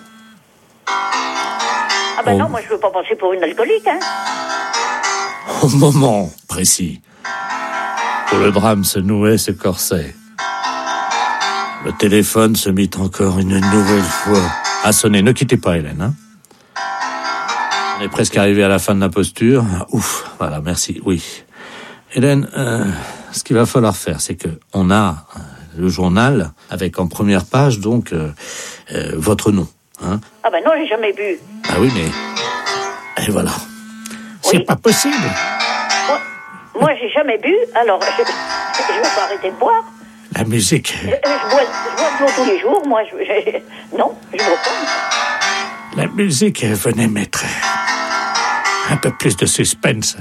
[SPEAKER 15] Ah ben non, moi je veux pas passer pour une alcoolique, hein.
[SPEAKER 8] Au moment précis où le drame se nouait ce corset, le téléphone se mit encore une nouvelle fois à sonner. Ne quittez pas, Hélène, hein. On est presque arrivé à la fin de l'imposture. Ouf, voilà, merci, oui. Hélène, ce qu'il va falloir faire, c'est que on a le journal avec en première page, donc, votre nom, hein.
[SPEAKER 15] Ah ben non, j'ai jamais bu.
[SPEAKER 8] Ah oui, mais... Et voilà. C'est pas possible.
[SPEAKER 15] Moi, j'ai jamais bu, alors je vais pas arrêter de boire.
[SPEAKER 8] La musique...
[SPEAKER 15] Je bois de l'eau tous les jours, moi. Non, je bois pas.
[SPEAKER 8] La musique venait mettre un peu plus de suspense.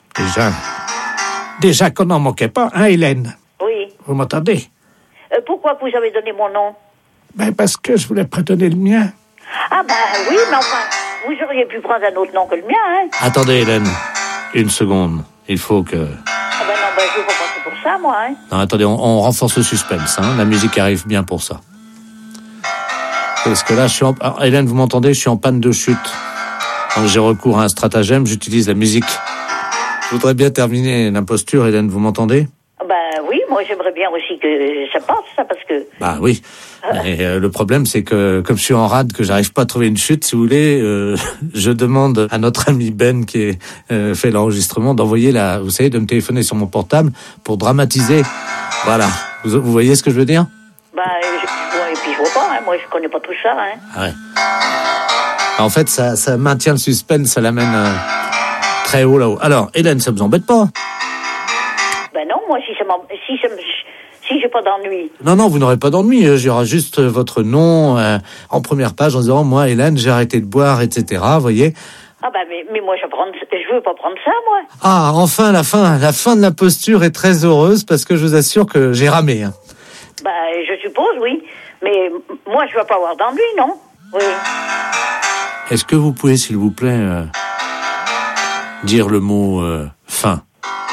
[SPEAKER 8] Déjà qu'on n'en manquait pas, hein, Hélène?
[SPEAKER 15] Oui.
[SPEAKER 8] Vous m'entendez?
[SPEAKER 15] Pourquoi vous avez donné mon nom?
[SPEAKER 8] Ben, parce que je voulais pas donner le mien.
[SPEAKER 15] Ah ben oui, mais enfin, vous auriez pu prendre un autre nom que le mien, hein.
[SPEAKER 8] Attendez, Hélène, une seconde. Il faut que...
[SPEAKER 15] Ah ben non, je veux pas passer pour ça, moi, hein.
[SPEAKER 8] Non, attendez, on renforce le suspense, hein. La musique arrive bien pour ça. Parce que là, Hélène, vous m'entendez? Je suis en panne de chute. Donc j'ai recours à un stratagème, j'utilise la musique. Je voudrais bien terminer l'imposture, Hélène, vous m'entendez?
[SPEAKER 15] Ben oui, moi j'aimerais bien aussi que ça passe, ça, parce que...
[SPEAKER 8] Bah oui. Et le problème, c'est que comme je suis en rade, que j'arrive pas à trouver une chute, si vous voulez, je demande à notre ami Ben qui fait l'enregistrement d'envoyer vous savez, de me téléphoner sur mon portable pour dramatiser. Voilà. Vous voyez ce que je veux dire?
[SPEAKER 15] Bah, et puis je vois pas, hein. Moi je connais pas tout ça, hein.
[SPEAKER 8] Ah ouais. En fait, ça maintient le suspense, ça l'amène très haut là-haut. Alors, Hélène, ça vous embête pas?
[SPEAKER 15] Ben non, moi si j'ai pas d'ennui.
[SPEAKER 8] Non, vous n'aurez pas d'ennui. Il y aura juste votre nom en première page en disant, moi, Hélène, j'ai arrêté de boire, etc. Vous voyez?
[SPEAKER 15] Ah ben, mais moi, je veux pas prendre ça, moi.
[SPEAKER 8] Ah, enfin, la fin de la posture est très heureuse parce que je vous assure que j'ai ramé. Hein.
[SPEAKER 15] Ben, je suppose, oui. Mais moi, je veux pas avoir d'ennui, non? Oui.
[SPEAKER 8] Est-ce que vous pouvez, s'il vous plaît, dire le mot fin?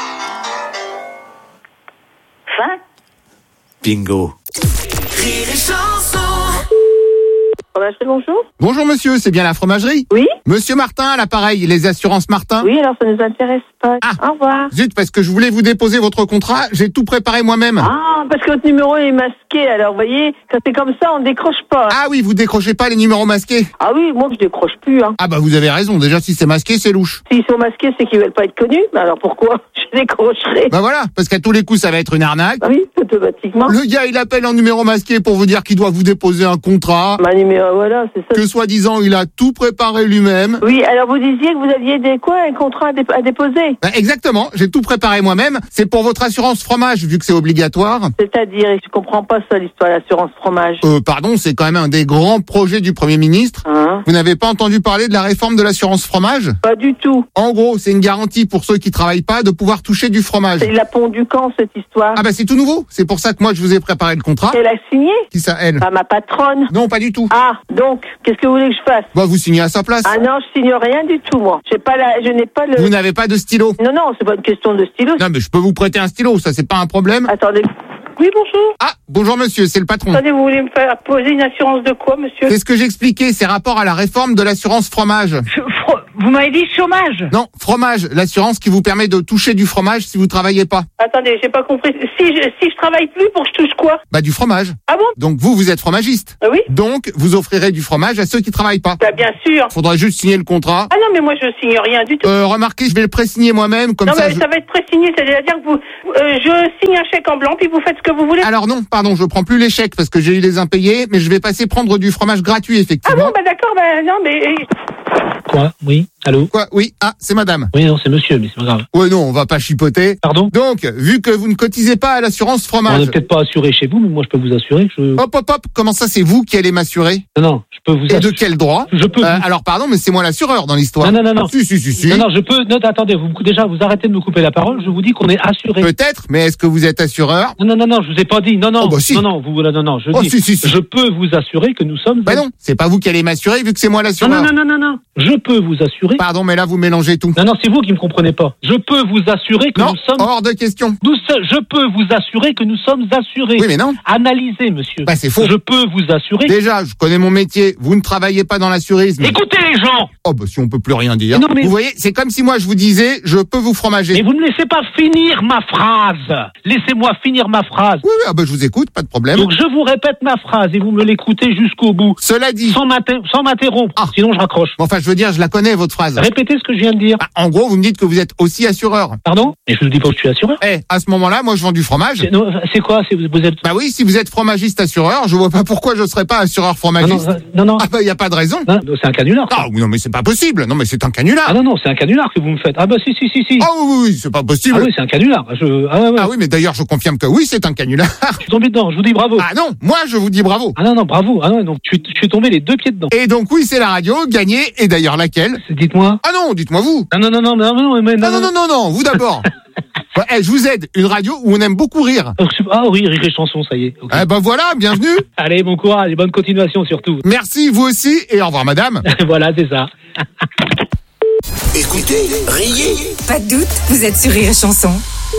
[SPEAKER 15] Fin?
[SPEAKER 8] Bingo.
[SPEAKER 9] Rire et chanson.
[SPEAKER 2] Bonjour. Bonjour monsieur, c'est bien la fromagerie?
[SPEAKER 16] Oui.
[SPEAKER 2] Monsieur Martin à l'appareil, les assurances Martin?
[SPEAKER 16] Oui, alors ça nous intéresse pas. Au revoir.
[SPEAKER 2] Zut, parce que je voulais vous déposer votre contrat, j'ai tout préparé moi-même.
[SPEAKER 16] Ah, parce que votre numéro est masqué, alors vous voyez, quand c'est comme ça, on décroche pas.
[SPEAKER 2] Ah oui, vous décrochez pas les numéros masqués?
[SPEAKER 16] Ah oui, moi je décroche plus, hein.
[SPEAKER 2] Ah bah vous avez raison, déjà si c'est masqué, c'est louche.
[SPEAKER 16] S'ils sont masqués, c'est qu'ils veulent pas être connus, mais alors pourquoi je décrocherai?
[SPEAKER 2] Bah voilà, parce qu'à tous les coups ça va être une arnaque.
[SPEAKER 16] Ah oui, automatiquement.
[SPEAKER 2] Le gars il appelle en numéro masqué pour vous dire qu'il doit vous déposer un contrat.
[SPEAKER 16] Bah numéro, voilà, c'est ça.
[SPEAKER 2] Que soi-disant il a tout préparé lui-même.
[SPEAKER 16] Oui, alors vous disiez que vous aviez un contrat à déposer?
[SPEAKER 2] Bah exactement, j'ai tout préparé moi-même. C'est pour votre assurance fromage, vu que c'est obligatoire.
[SPEAKER 16] C'est-à-dire, je comprends pas ça, l'histoire de l'assurance fromage.
[SPEAKER 2] Pardon, c'est quand même un des grands projets du Premier ministre. Vous n'avez pas entendu parler de la réforme de l'assurance fromage?
[SPEAKER 16] Pas du tout.
[SPEAKER 2] En gros, c'est une garantie pour ceux qui travaillent pas de pouvoir toucher du fromage.
[SPEAKER 16] Il a pondu quand, cette histoire?
[SPEAKER 2] Ah bah c'est tout nouveau, C'est pour ça que moi, je vous ai préparé le contrat.
[SPEAKER 16] Elle a signé?
[SPEAKER 2] Qui ça, elle?
[SPEAKER 16] Pas ma patronne.
[SPEAKER 2] Non, pas du tout.
[SPEAKER 16] Ah, donc, qu'est-ce que vous voulez que je fasse?
[SPEAKER 2] Bah, vous signez à sa place.
[SPEAKER 16] Ah non, je signe rien du tout, moi. Je n'ai pas le...
[SPEAKER 2] Vous n'avez pas de stylo?
[SPEAKER 16] Non, c'est pas une question de stylo.
[SPEAKER 2] Non, mais je peux vous prêter un stylo, ça, c'est pas un problème.
[SPEAKER 16] Attendez. Oui, bonjour.
[SPEAKER 2] Ah, bonjour monsieur, c'est le patron.
[SPEAKER 16] Attendez, vous voulez me faire poser une assurance de quoi, monsieur?
[SPEAKER 2] C'est ce que j'expliquais, c'est rapport à la réforme de l'assurance fromage.
[SPEAKER 16] Vous m'avez dit chômage?
[SPEAKER 2] Non, fromage, l'assurance qui vous permet de toucher du fromage si vous travaillez pas.
[SPEAKER 16] Attendez, j'ai pas compris. Si je travaille plus, pour que je touche quoi?
[SPEAKER 2] Bah, du fromage.
[SPEAKER 16] Ah bon?
[SPEAKER 2] Donc vous êtes fromagiste.
[SPEAKER 16] Ah oui.
[SPEAKER 2] Donc, vous offrirez du fromage à ceux qui travaillent pas.
[SPEAKER 16] Bah, bien sûr.
[SPEAKER 2] Faudra juste signer le contrat.
[SPEAKER 16] Ah non, mais moi, je signe rien du tout.
[SPEAKER 2] Remarquez, je vais le pré-signer moi-même, comme
[SPEAKER 16] non,
[SPEAKER 2] ça.
[SPEAKER 16] Non, mais ça va être pré-signé, c'est-à-dire que je signe un chèque en blanc, puis vous faites ce que vous voulez.
[SPEAKER 2] Alors non, pardon, je prends plus les chèques parce que j'ai eu les impayés, mais je vais passer prendre du fromage gratuit, effectivement.
[SPEAKER 16] Ah bon, bah d'accord, bah non, mais...
[SPEAKER 17] Quoi? Oui. Allô?
[SPEAKER 2] Quoi? Oui. Ah, c'est madame.
[SPEAKER 17] Oui, non, c'est monsieur, mais c'est pas grave.
[SPEAKER 2] Ouais, non, on va pas chipoter.
[SPEAKER 17] Pardon?
[SPEAKER 2] Donc, vu que vous ne cotisez pas à l'assurance fromage...
[SPEAKER 17] On n'est peut-être pas assuré chez vous, mais moi, je peux vous assurer que je...
[SPEAKER 2] Hop, comment ça, c'est vous qui allez m'assurer?
[SPEAKER 17] Non, je peux vous assurer.
[SPEAKER 2] Et de quel droit?
[SPEAKER 17] Je peux...
[SPEAKER 2] Alors, pardon, mais c'est moi l'assureur dans l'histoire.
[SPEAKER 17] Non.
[SPEAKER 2] Si.
[SPEAKER 17] Non, je peux... Non, attendez, déjà, vous arrêtez de me couper la parole, je vous dis qu'on est assuré.
[SPEAKER 2] Peut-être, mais est-ce que vous êtes assureur?
[SPEAKER 17] Non, je vous ai pas dit. Non.
[SPEAKER 2] Oh, bah si.
[SPEAKER 17] Non, je dis...
[SPEAKER 2] Si.
[SPEAKER 17] Je peux vous assurer que nous sommes...
[SPEAKER 2] Bah non, c'est pas vous qui allez m'assurer vu que c'est moi l'assureur.
[SPEAKER 17] Non. Je peux vous assurer...
[SPEAKER 2] Pardon, mais là, vous mélangez tout.
[SPEAKER 17] Non, c'est vous qui me comprenez pas. Je peux vous assurer que nous sommes...
[SPEAKER 2] hors de question.
[SPEAKER 17] Je peux vous assurer que nous sommes assurés.
[SPEAKER 2] Oui, mais non.
[SPEAKER 17] Analysez, monsieur.
[SPEAKER 2] Bah, c'est faux.
[SPEAKER 17] Je peux vous assurer...
[SPEAKER 2] Déjà, je connais mon métier. Vous ne travaillez pas dans l'assurisme.
[SPEAKER 17] Écoutez les gens!
[SPEAKER 2] Oh, bah, si on peut plus rien dire.
[SPEAKER 17] Non, mais...
[SPEAKER 2] Vous voyez, c'est comme si moi, je vous disais, je peux vous fromager.
[SPEAKER 17] Mais vous ne laissez pas finir ma phrase. Laissez-moi finir ma phrase.
[SPEAKER 2] Oui, bah, je vous écoute, pas de problème.
[SPEAKER 17] Donc, je vous répète ma phrase et vous me l'écoutez jusqu'au bout.
[SPEAKER 2] Cela dit...
[SPEAKER 17] Sans m'interrompre.
[SPEAKER 2] Ah.
[SPEAKER 17] Sinon, je raccroche.
[SPEAKER 2] Enfin, je veux dire, je la connais, votre phrase.
[SPEAKER 17] Répétez ce que je viens de dire.
[SPEAKER 2] Bah, en gros, vous me dites que vous êtes aussi assureur.
[SPEAKER 17] Pardon? Mais je ne dis pas que je suis assureur.
[SPEAKER 2] À ce moment-là, moi, je vends du fromage.
[SPEAKER 17] C'est quoi? Vous êtes...
[SPEAKER 2] Bah oui, si vous êtes fromagiste assureur, je vois pas pourquoi je serais pas assureur fromagiste.
[SPEAKER 17] Non.
[SPEAKER 2] Ah bah, y a pas de raison.
[SPEAKER 17] Non, c'est un canular.
[SPEAKER 2] Ah non, mais c'est pas possible. Non, mais c'est un canular.
[SPEAKER 17] Ah non, c'est un canular que vous me faites. Ah bah si.
[SPEAKER 2] Ah oui, c'est pas possible.
[SPEAKER 17] Ah oui, c'est un canular.
[SPEAKER 2] Ah oui, mais d'ailleurs, je confirme que oui, c'est un canular.
[SPEAKER 17] Je suis tombé dedans, je vous dis bravo.
[SPEAKER 2] Ah non, moi, je vous dis bravo.
[SPEAKER 17] Ah non, bravo. Ah non, donc je suis tombé les deux pieds dedans.
[SPEAKER 2] Et donc oui, c'est la radio, gagnée, et d'ailleurs laquelle?
[SPEAKER 17] Dites-moi.
[SPEAKER 2] Ah non, dites-moi vous.
[SPEAKER 17] Non,
[SPEAKER 2] vous d'abord. Je vous aide, une radio où on aime beaucoup rire.
[SPEAKER 17] Ah oui, Rire et Chanson, ça y est. Okay.
[SPEAKER 2] Eh ben voilà, bienvenue.
[SPEAKER 17] Allez, bon courage et bonne continuation surtout.
[SPEAKER 2] Merci, vous aussi, et au revoir madame.
[SPEAKER 17] Voilà, c'est ça.
[SPEAKER 4] Écoutez, riez.
[SPEAKER 18] Pas de doute, vous êtes sur Rire et Chanson.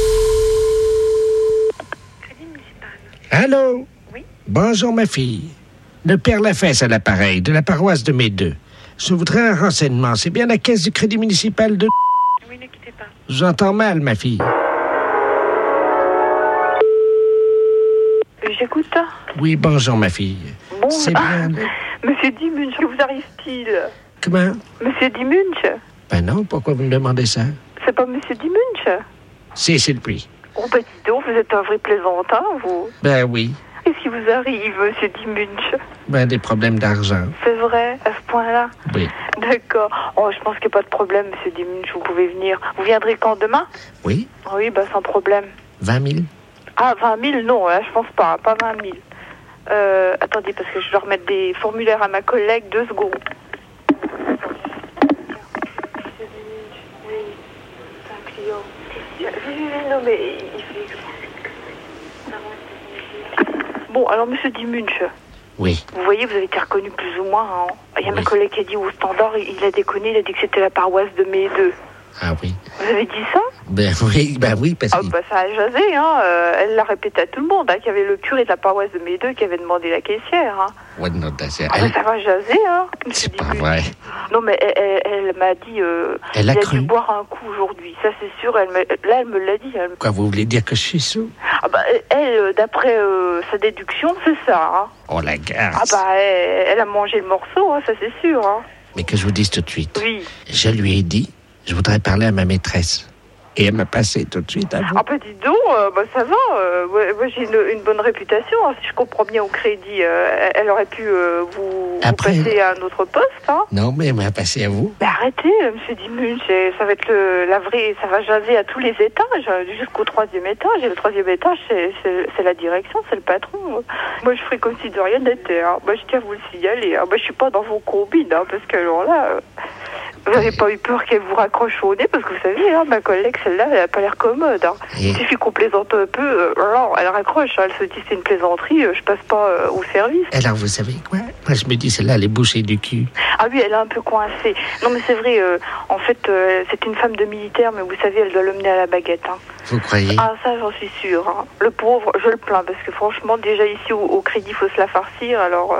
[SPEAKER 8] Allô?
[SPEAKER 10] Oui.
[SPEAKER 8] Bonjour ma fille. Le père Lafesse à l'appareil, de la paroisse de Médeux. Je voudrais un renseignement. C'est bien la caisse du crédit municipal de...
[SPEAKER 10] Oui, ne quittez pas.
[SPEAKER 8] J'entends mal, ma fille.
[SPEAKER 10] J'écoute.
[SPEAKER 8] Oui, bonjour, ma fille.
[SPEAKER 10] Bon,
[SPEAKER 8] c'est bien...
[SPEAKER 10] Monsieur Dimunch, que vous arrive-t-il?
[SPEAKER 8] Comment?
[SPEAKER 10] Monsieur Dimunch?
[SPEAKER 8] Ben non, pourquoi vous me demandez ça?
[SPEAKER 10] C'est pas Monsieur Dimunch?
[SPEAKER 8] Si, c'est le prix.
[SPEAKER 10] Oh, bah dis donc, vous êtes un vrai plaisantin, vous.
[SPEAKER 8] Ben oui.
[SPEAKER 10] Qu'est-ce qui vous arrive, Monsieur Dimunch?
[SPEAKER 8] Ben, des problèmes d'argent.
[SPEAKER 10] C'est vrai, à ce point-là?
[SPEAKER 8] Oui.
[SPEAKER 10] D'accord. Oh, je pense qu'il n'y a pas de problème, Monsieur Dimunch, vous pouvez venir. Vous viendrez quand, demain?
[SPEAKER 8] Oui.
[SPEAKER 10] Oui, bah sans problème.
[SPEAKER 8] 20 000?
[SPEAKER 10] Ah, 20 000, non, hein, je pense pas 20 000. Attendez, parce que je dois remettre des formulaires à ma collègue, 2 secondes. Non, mais il fait... Bon, alors, Monsieur Dimunch.
[SPEAKER 8] Oui.
[SPEAKER 10] Vous voyez, vous avez été reconnu plus ou moins. Hein. Il y a ma collègue qui a dit au standard, il a déconné, il a dit que c'était la paroisse de Médeux.
[SPEAKER 8] Ah oui.
[SPEAKER 10] Vous avez dit ça?
[SPEAKER 8] Ben oui, parce que...
[SPEAKER 10] Ah bah ça a jasé, hein. Elle l'a répété à tout le monde, hein, qu'il y avait le curé de la paroisse de Médeux qui avait demandé la caissière, hein.
[SPEAKER 8] Ouais, non, ça
[SPEAKER 10] va jaser, hein.
[SPEAKER 8] C'est pas vrai.
[SPEAKER 10] Non, mais elle m'a dit...
[SPEAKER 8] elle a
[SPEAKER 10] dû
[SPEAKER 8] cru
[SPEAKER 10] boire un coup aujourd'hui, ça c'est sûr. Elle me l'a dit.
[SPEAKER 8] Quoi, vous voulez dire que je suis sous?
[SPEAKER 10] Ah bah, elle, d'après sa déduction, c'est ça, hein.
[SPEAKER 8] Oh, la garce.
[SPEAKER 10] Ah bah, elle a mangé le morceau, hein, ça c'est sûr, hein.
[SPEAKER 8] Mais que je vous dise tout de suite.
[SPEAKER 10] Oui.
[SPEAKER 8] Je lui ai dit, je voudrais parler à ma maîtresse. Et elle m'a passé tout de suite à vous.
[SPEAKER 10] Ah bah dis donc, bah ça va, moi j'ai une bonne réputation, hein. Si je comprends bien au crédit, elle aurait pu vous passer à un autre poste, hein.
[SPEAKER 8] Non, mais elle m'a passé à vous.
[SPEAKER 10] Mais arrêtez, Monsieur Dimunch, ça va être la vraie, ça va jaser à tous les étages, jusqu'au 3e étage, et le 3e étage c'est la direction, c'est le patron. Moi je ferai comme si de rien n'était, hein. Moi je tiens à vous le signaler, hein. Moi je suis pas dans vos combines, hein, parce que alors là... Vous n'avez pas eu peur qu'elle vous raccroche au nez? Parce que vous savez, hein, ma collègue, celle-là, elle n'a pas l'air commode. Hein. Il suffit qu'on plaisante un peu, alors elle raccroche. Hein, elle se dit c'est une plaisanterie, je passe pas au service.
[SPEAKER 8] Alors, vous savez quoi? Moi, je me dis, celle-là, elle est bouchée du cul.
[SPEAKER 10] Ah oui, elle est un peu coincée. Non, mais c'est vrai, en fait, c'est une femme de militaire, mais vous savez, elle doit le mener à la baguette. Hein.
[SPEAKER 8] Vous croyez?
[SPEAKER 10] Ah, ça, j'en suis sûre. Hein. Le pauvre, je le plains, parce que franchement, déjà ici, au crédit, il faut se la farcir, alors...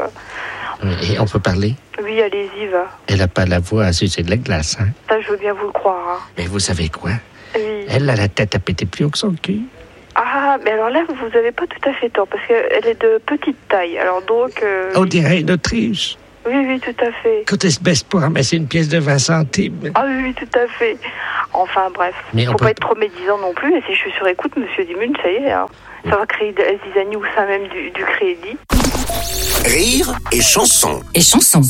[SPEAKER 8] Et on peut parler?
[SPEAKER 10] Oui, allez-y, va.
[SPEAKER 8] Elle n'a pas la voix à sucer de la glace, hein?
[SPEAKER 10] Ça, je veux bien vous le croire. Hein.
[SPEAKER 8] Mais vous savez quoi?
[SPEAKER 10] Oui.
[SPEAKER 8] Elle a la tête à péter plus haut que son cul.
[SPEAKER 10] Ah, mais alors là, vous n'avez pas tout à fait tort, parce qu'elle est de petite taille, alors donc...
[SPEAKER 8] On dirait une Autriche.
[SPEAKER 10] Oui, tout à fait.
[SPEAKER 8] Quand elle se baisse pour ramasser une pièce de 20 centimes.
[SPEAKER 10] Ah oui, tout à fait. Enfin, bref.
[SPEAKER 8] Mais
[SPEAKER 10] faut pas être trop médisant non plus, et si je suis sur écoute, monsieur Dimun, ça y est, hein. Ça va créer des zizanie au sein même du crédit.
[SPEAKER 4] Rire et chanson.
[SPEAKER 18] Et chanson.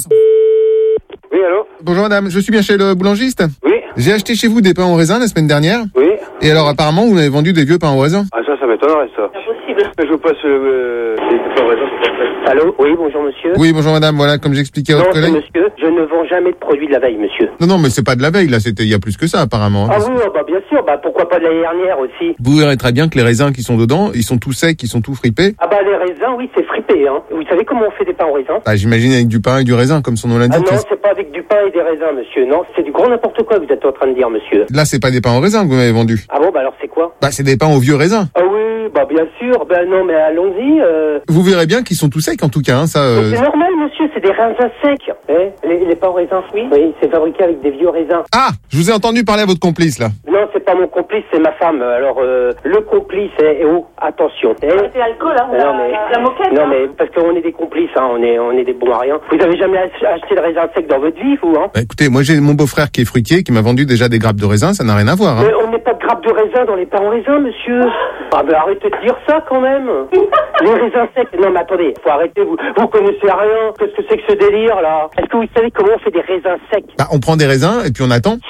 [SPEAKER 3] Oui, allô?
[SPEAKER 2] Bonjour madame, je suis bien chez le boulangiste?
[SPEAKER 3] Oui.
[SPEAKER 2] J'ai acheté chez vous des pains au raisin la semaine dernière.
[SPEAKER 3] Oui.
[SPEAKER 2] Et alors apparemment vous m'avez vendu des vieux pains au raisin.
[SPEAKER 3] Ah ça m'étonnerait ça.
[SPEAKER 10] Impossible.
[SPEAKER 3] Je vous passe les pains au raisin.
[SPEAKER 14] Allô? Oui, bonjour monsieur.
[SPEAKER 2] Oui, bonjour madame, voilà, comme j'expliquais à votre collègue.
[SPEAKER 14] Monsieur, je ne vends jamais de produits de la veille, monsieur.
[SPEAKER 2] Non, mais c'est pas de la veille, là, c'était il y a plus que ça apparemment.
[SPEAKER 14] Ah oui, bah bien sûr, bah pourquoi pas de l'année dernière aussi?
[SPEAKER 2] Vous verrez très bien que les raisins qui sont dedans, ils sont tout secs, ils sont tout fripés.
[SPEAKER 14] Ah bah les raisins, oui, c'est fripé, hein. Vous savez comment on fait des pains au raisin?
[SPEAKER 2] Bah j'imagine avec du pain et du raisin, comme son nom l'indique.
[SPEAKER 14] Ah non, c'est pas avec du pain et des raisins, monsieur. Non, c'est du grand n'importe quoi que vous êtes en train de dire, monsieur.
[SPEAKER 2] Là, c'est pas des pains au raisin que vous m'avez vendus.
[SPEAKER 14] Ah bon, bah alors c'est quoi?
[SPEAKER 2] Bah c'est des pains au vieux raisin.
[SPEAKER 14] Ah oui, bah bien sûr, bah non, mais allons-y.
[SPEAKER 2] Vous verrez bien qu'ils sont tout secs en tout cas, hein, ça...
[SPEAKER 14] Mais c'est normal, monsieur, c'est des raisins secs. Les pains au raisin, oui, c'est fabriqué avec des vieux raisins.
[SPEAKER 2] Ah, je vous ai entendu parler à votre complice, là.
[SPEAKER 14] Non, c'est pas mon complice, c'est ma femme. Alors, le complice, attention.
[SPEAKER 10] C'est l'alcool, hein, la moquette.
[SPEAKER 14] Non, mais parce qu'on est des complices, hein, on est des bons à rien. Vous avez jamais acheté de raisin sec dans votre vie, vous, hein?
[SPEAKER 2] Bah écoutez, moi j'ai mon beau-frère qui est fruitier, qui m'a vendu déjà des grappes de raisin, ça n'a rien à voir, hein.
[SPEAKER 14] Mais on met pas de grappes de raisin dans les pains au raisin, monsieur. Ah ben arrêtez de dire ça, quand même. Les raisins secs, non mais attendez, faut arrêter, vous connaissez rien. Qu'est-ce que c'est que ce délire, là? Est-ce que vous savez comment on fait des raisins secs?
[SPEAKER 2] Bah on prend des raisins et puis on attend.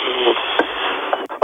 [SPEAKER 14] Oh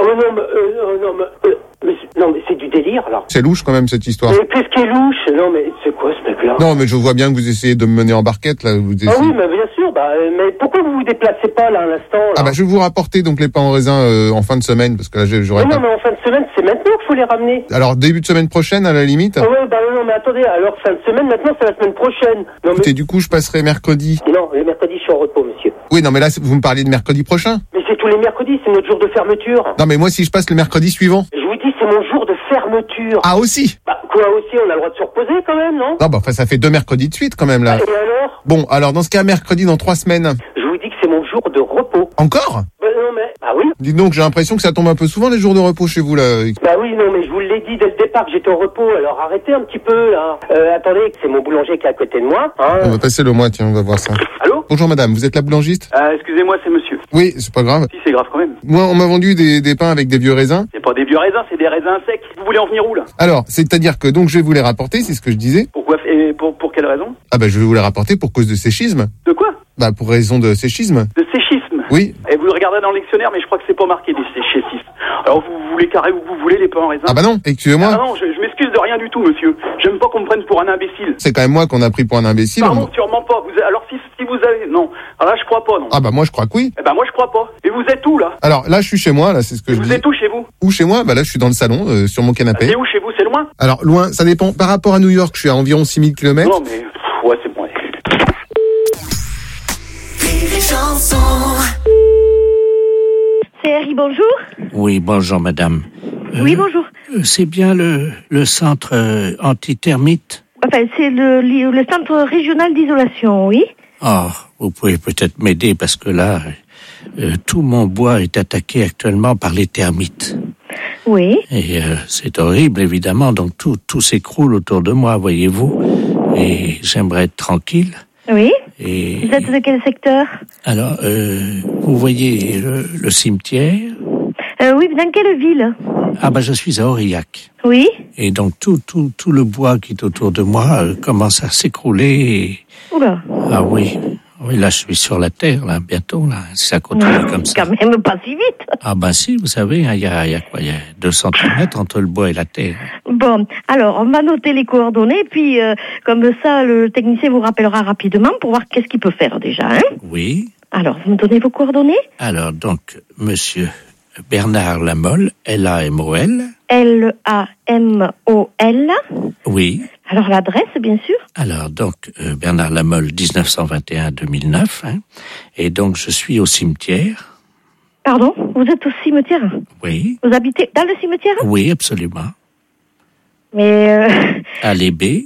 [SPEAKER 14] non mais c'est du délire là.
[SPEAKER 2] C'est louche quand même cette histoire.
[SPEAKER 14] Mais qu'est-ce qui est louche? Non mais c'est quoi ce mec-là?
[SPEAKER 2] Non mais je vois bien que vous essayez de me mener en barquette là. Vous essayez...
[SPEAKER 14] Ah oui mais bien sûr, mais pourquoi vous vous déplacez pas là à l'instant là?
[SPEAKER 2] Ah bah je vais vous rapporter donc les pains au raisin en fin de semaine parce que là j'aurais pas...
[SPEAKER 14] Non mais en fin de semaine c'est maintenant qu'il faut les ramener.
[SPEAKER 2] Alors début de semaine prochaine à la limite.
[SPEAKER 14] Ah ouais bah non mais attendez, alors fin de semaine maintenant c'est la semaine prochaine. Non,
[SPEAKER 2] Écoutez, du coup je passerai mercredi.
[SPEAKER 14] Non, le mercredi je suis en repos monsieur.
[SPEAKER 2] Oui non mais là vous me parliez de mercredi prochain.
[SPEAKER 14] Mais c'est tous les mercredis, c'est notre jour de fermeture.
[SPEAKER 2] Non mais moi si je passe le mercredi suivant.
[SPEAKER 14] Je vous dis c'est mon jour de fermeture.
[SPEAKER 2] Ah aussi?
[SPEAKER 14] Bah quoi aussi, on a le droit de se reposer quand même, non?
[SPEAKER 2] Non bah enfin ça fait 2 mercredis de suite quand même là.
[SPEAKER 14] Et alors?
[SPEAKER 2] Bon alors dans ce cas mercredi dans 3 semaines.
[SPEAKER 14] Je vous dis que c'est mon jour de repos.
[SPEAKER 2] Encore?
[SPEAKER 14] Bah non mais... Ah oui?
[SPEAKER 2] Dites donc j'ai l'impression que ça tombe un peu souvent les jours de repos chez vous là.
[SPEAKER 14] Bah oui non mais je vous l'ai dit dès le départ que j'étais au repos, alors arrêtez un petit peu là. Attendez, c'est mon boulanger qui est à côté de moi. Hein.
[SPEAKER 2] On va passer le mois, tiens on va voir ça.
[SPEAKER 12] Allô?
[SPEAKER 2] Bonjour madame, vous êtes la boulangiste?
[SPEAKER 12] Excusez-moi, c'est monsieur.
[SPEAKER 2] Oui, c'est pas grave.
[SPEAKER 12] Si, c'est grave quand même.
[SPEAKER 2] Moi on m'a vendu des pains avec des vieux raisins.
[SPEAKER 12] C'est pas des vieux raisins, c'est des raisins secs. Vous voulez en venir où là?
[SPEAKER 2] Alors, c'est-à-dire que donc je vais vous les rapporter, c'est ce que je disais.
[SPEAKER 12] Pourquoi? Et pour quelle raison?
[SPEAKER 2] Ah bah je vais vous les rapporter pour cause de séchisme.
[SPEAKER 12] De quoi?
[SPEAKER 2] Bah pour raison de séchisme.
[SPEAKER 12] De séchisme?
[SPEAKER 2] Oui.
[SPEAKER 12] Et vous le regardez dans le dictionnaire, mais je crois que c'est pas marqué des séchismes. Alors vous voulez carré où vous voulez les pains en raisin?
[SPEAKER 2] Ah bah non, excusez-moi.
[SPEAKER 12] Ah non, je m'excuse de rien du tout, monsieur. J'aime pas qu'on me prenne pour un imbécile.
[SPEAKER 2] C'est quand même moi qu'on a pris pour un imbécile.
[SPEAKER 12] Pardon, sûrement pas. Alors si vous avez... Non. Alors là, je crois pas, non.
[SPEAKER 2] Ah bah moi je crois que oui.
[SPEAKER 12] Eh ben moi je crois pas. Et vous êtes où là?
[SPEAKER 2] Alors là je suis chez moi, là c'est ce que je dis.
[SPEAKER 12] Vous êtes où chez vous?
[SPEAKER 2] Où chez moi? Bah là je suis dans le salon, sur mon canapé.
[SPEAKER 12] Et où chez vous? C'est loin?
[SPEAKER 2] Alors loin, ça dépend. Par rapport à New York, je suis à environ 6000 km.
[SPEAKER 12] Non mais... ouais, c'est bon.
[SPEAKER 5] C'est Harry, bonjour.
[SPEAKER 8] Oui, bonjour madame.
[SPEAKER 5] Oui, bonjour.
[SPEAKER 8] C'est bien le centre anti-termite?
[SPEAKER 5] Enfin, c'est le centre régional d'isolation, oui.
[SPEAKER 8] Ah, vous pouvez peut-être m'aider parce que là, tout mon bois est attaqué actuellement par les termites.
[SPEAKER 5] Oui.
[SPEAKER 8] Et c'est horrible, évidemment, donc tout s'écroule autour de moi, voyez-vous. Et j'aimerais être tranquille.
[SPEAKER 5] Oui.
[SPEAKER 8] Et...
[SPEAKER 5] Vous êtes de quel secteur?
[SPEAKER 8] Alors, vous voyez le cimetière?
[SPEAKER 5] Oui, dans quelle ville?
[SPEAKER 8] Ah bah je suis à Aurillac.
[SPEAKER 5] Oui.
[SPEAKER 8] Et donc tout le bois qui est autour de moi commence à s'écrouler.
[SPEAKER 5] Oula.
[SPEAKER 8] Ah oui. Oui, là je suis sur la terre, là, bientôt, là. Si ça continue comme ça.
[SPEAKER 5] Quand même pas si vite.
[SPEAKER 8] Ah bah si, vous savez, il y a quoi? Il y a 2 centimètres entre le bois et la terre.
[SPEAKER 5] Bon, alors on va noter les coordonnées, puis comme ça le technicien vous rappellera rapidement pour voir qu'est-ce qu'il peut faire déjà, hein?
[SPEAKER 8] Oui.
[SPEAKER 19] Alors, vous me donnez vos coordonnées?
[SPEAKER 7] Alors, donc, monsieur Bernard Lamolle, L-A-M-O-L.
[SPEAKER 19] L-A-M-O-L.
[SPEAKER 7] Oui.
[SPEAKER 19] Alors, l'adresse, bien sûr.
[SPEAKER 7] Alors, donc, Bernard Lamolle, 1921-2009. Hein, et donc, je suis au cimetière.
[SPEAKER 19] Pardon? Vous êtes au cimetière?
[SPEAKER 7] Oui.
[SPEAKER 19] Vous habitez dans le cimetière?
[SPEAKER 7] Oui, absolument.
[SPEAKER 19] Mais...
[SPEAKER 7] Allée B.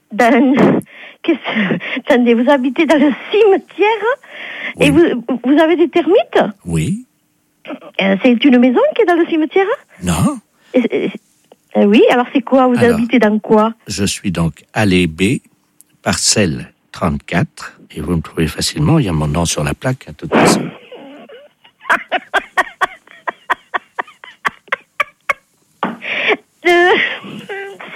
[SPEAKER 19] Attendez, vous habitez dans le cimetière? Oui. Et vous avez des termites?
[SPEAKER 7] Oui.
[SPEAKER 19] C'est une maison qui est dans le cimetière?
[SPEAKER 7] Non.
[SPEAKER 19] Oui, alors c'est quoi? Vous habitez dans quoi?
[SPEAKER 7] Je suis donc allée B, parcelle 34, et vous me trouvez facilement, il y a mon nom sur la plaque, à toute façon.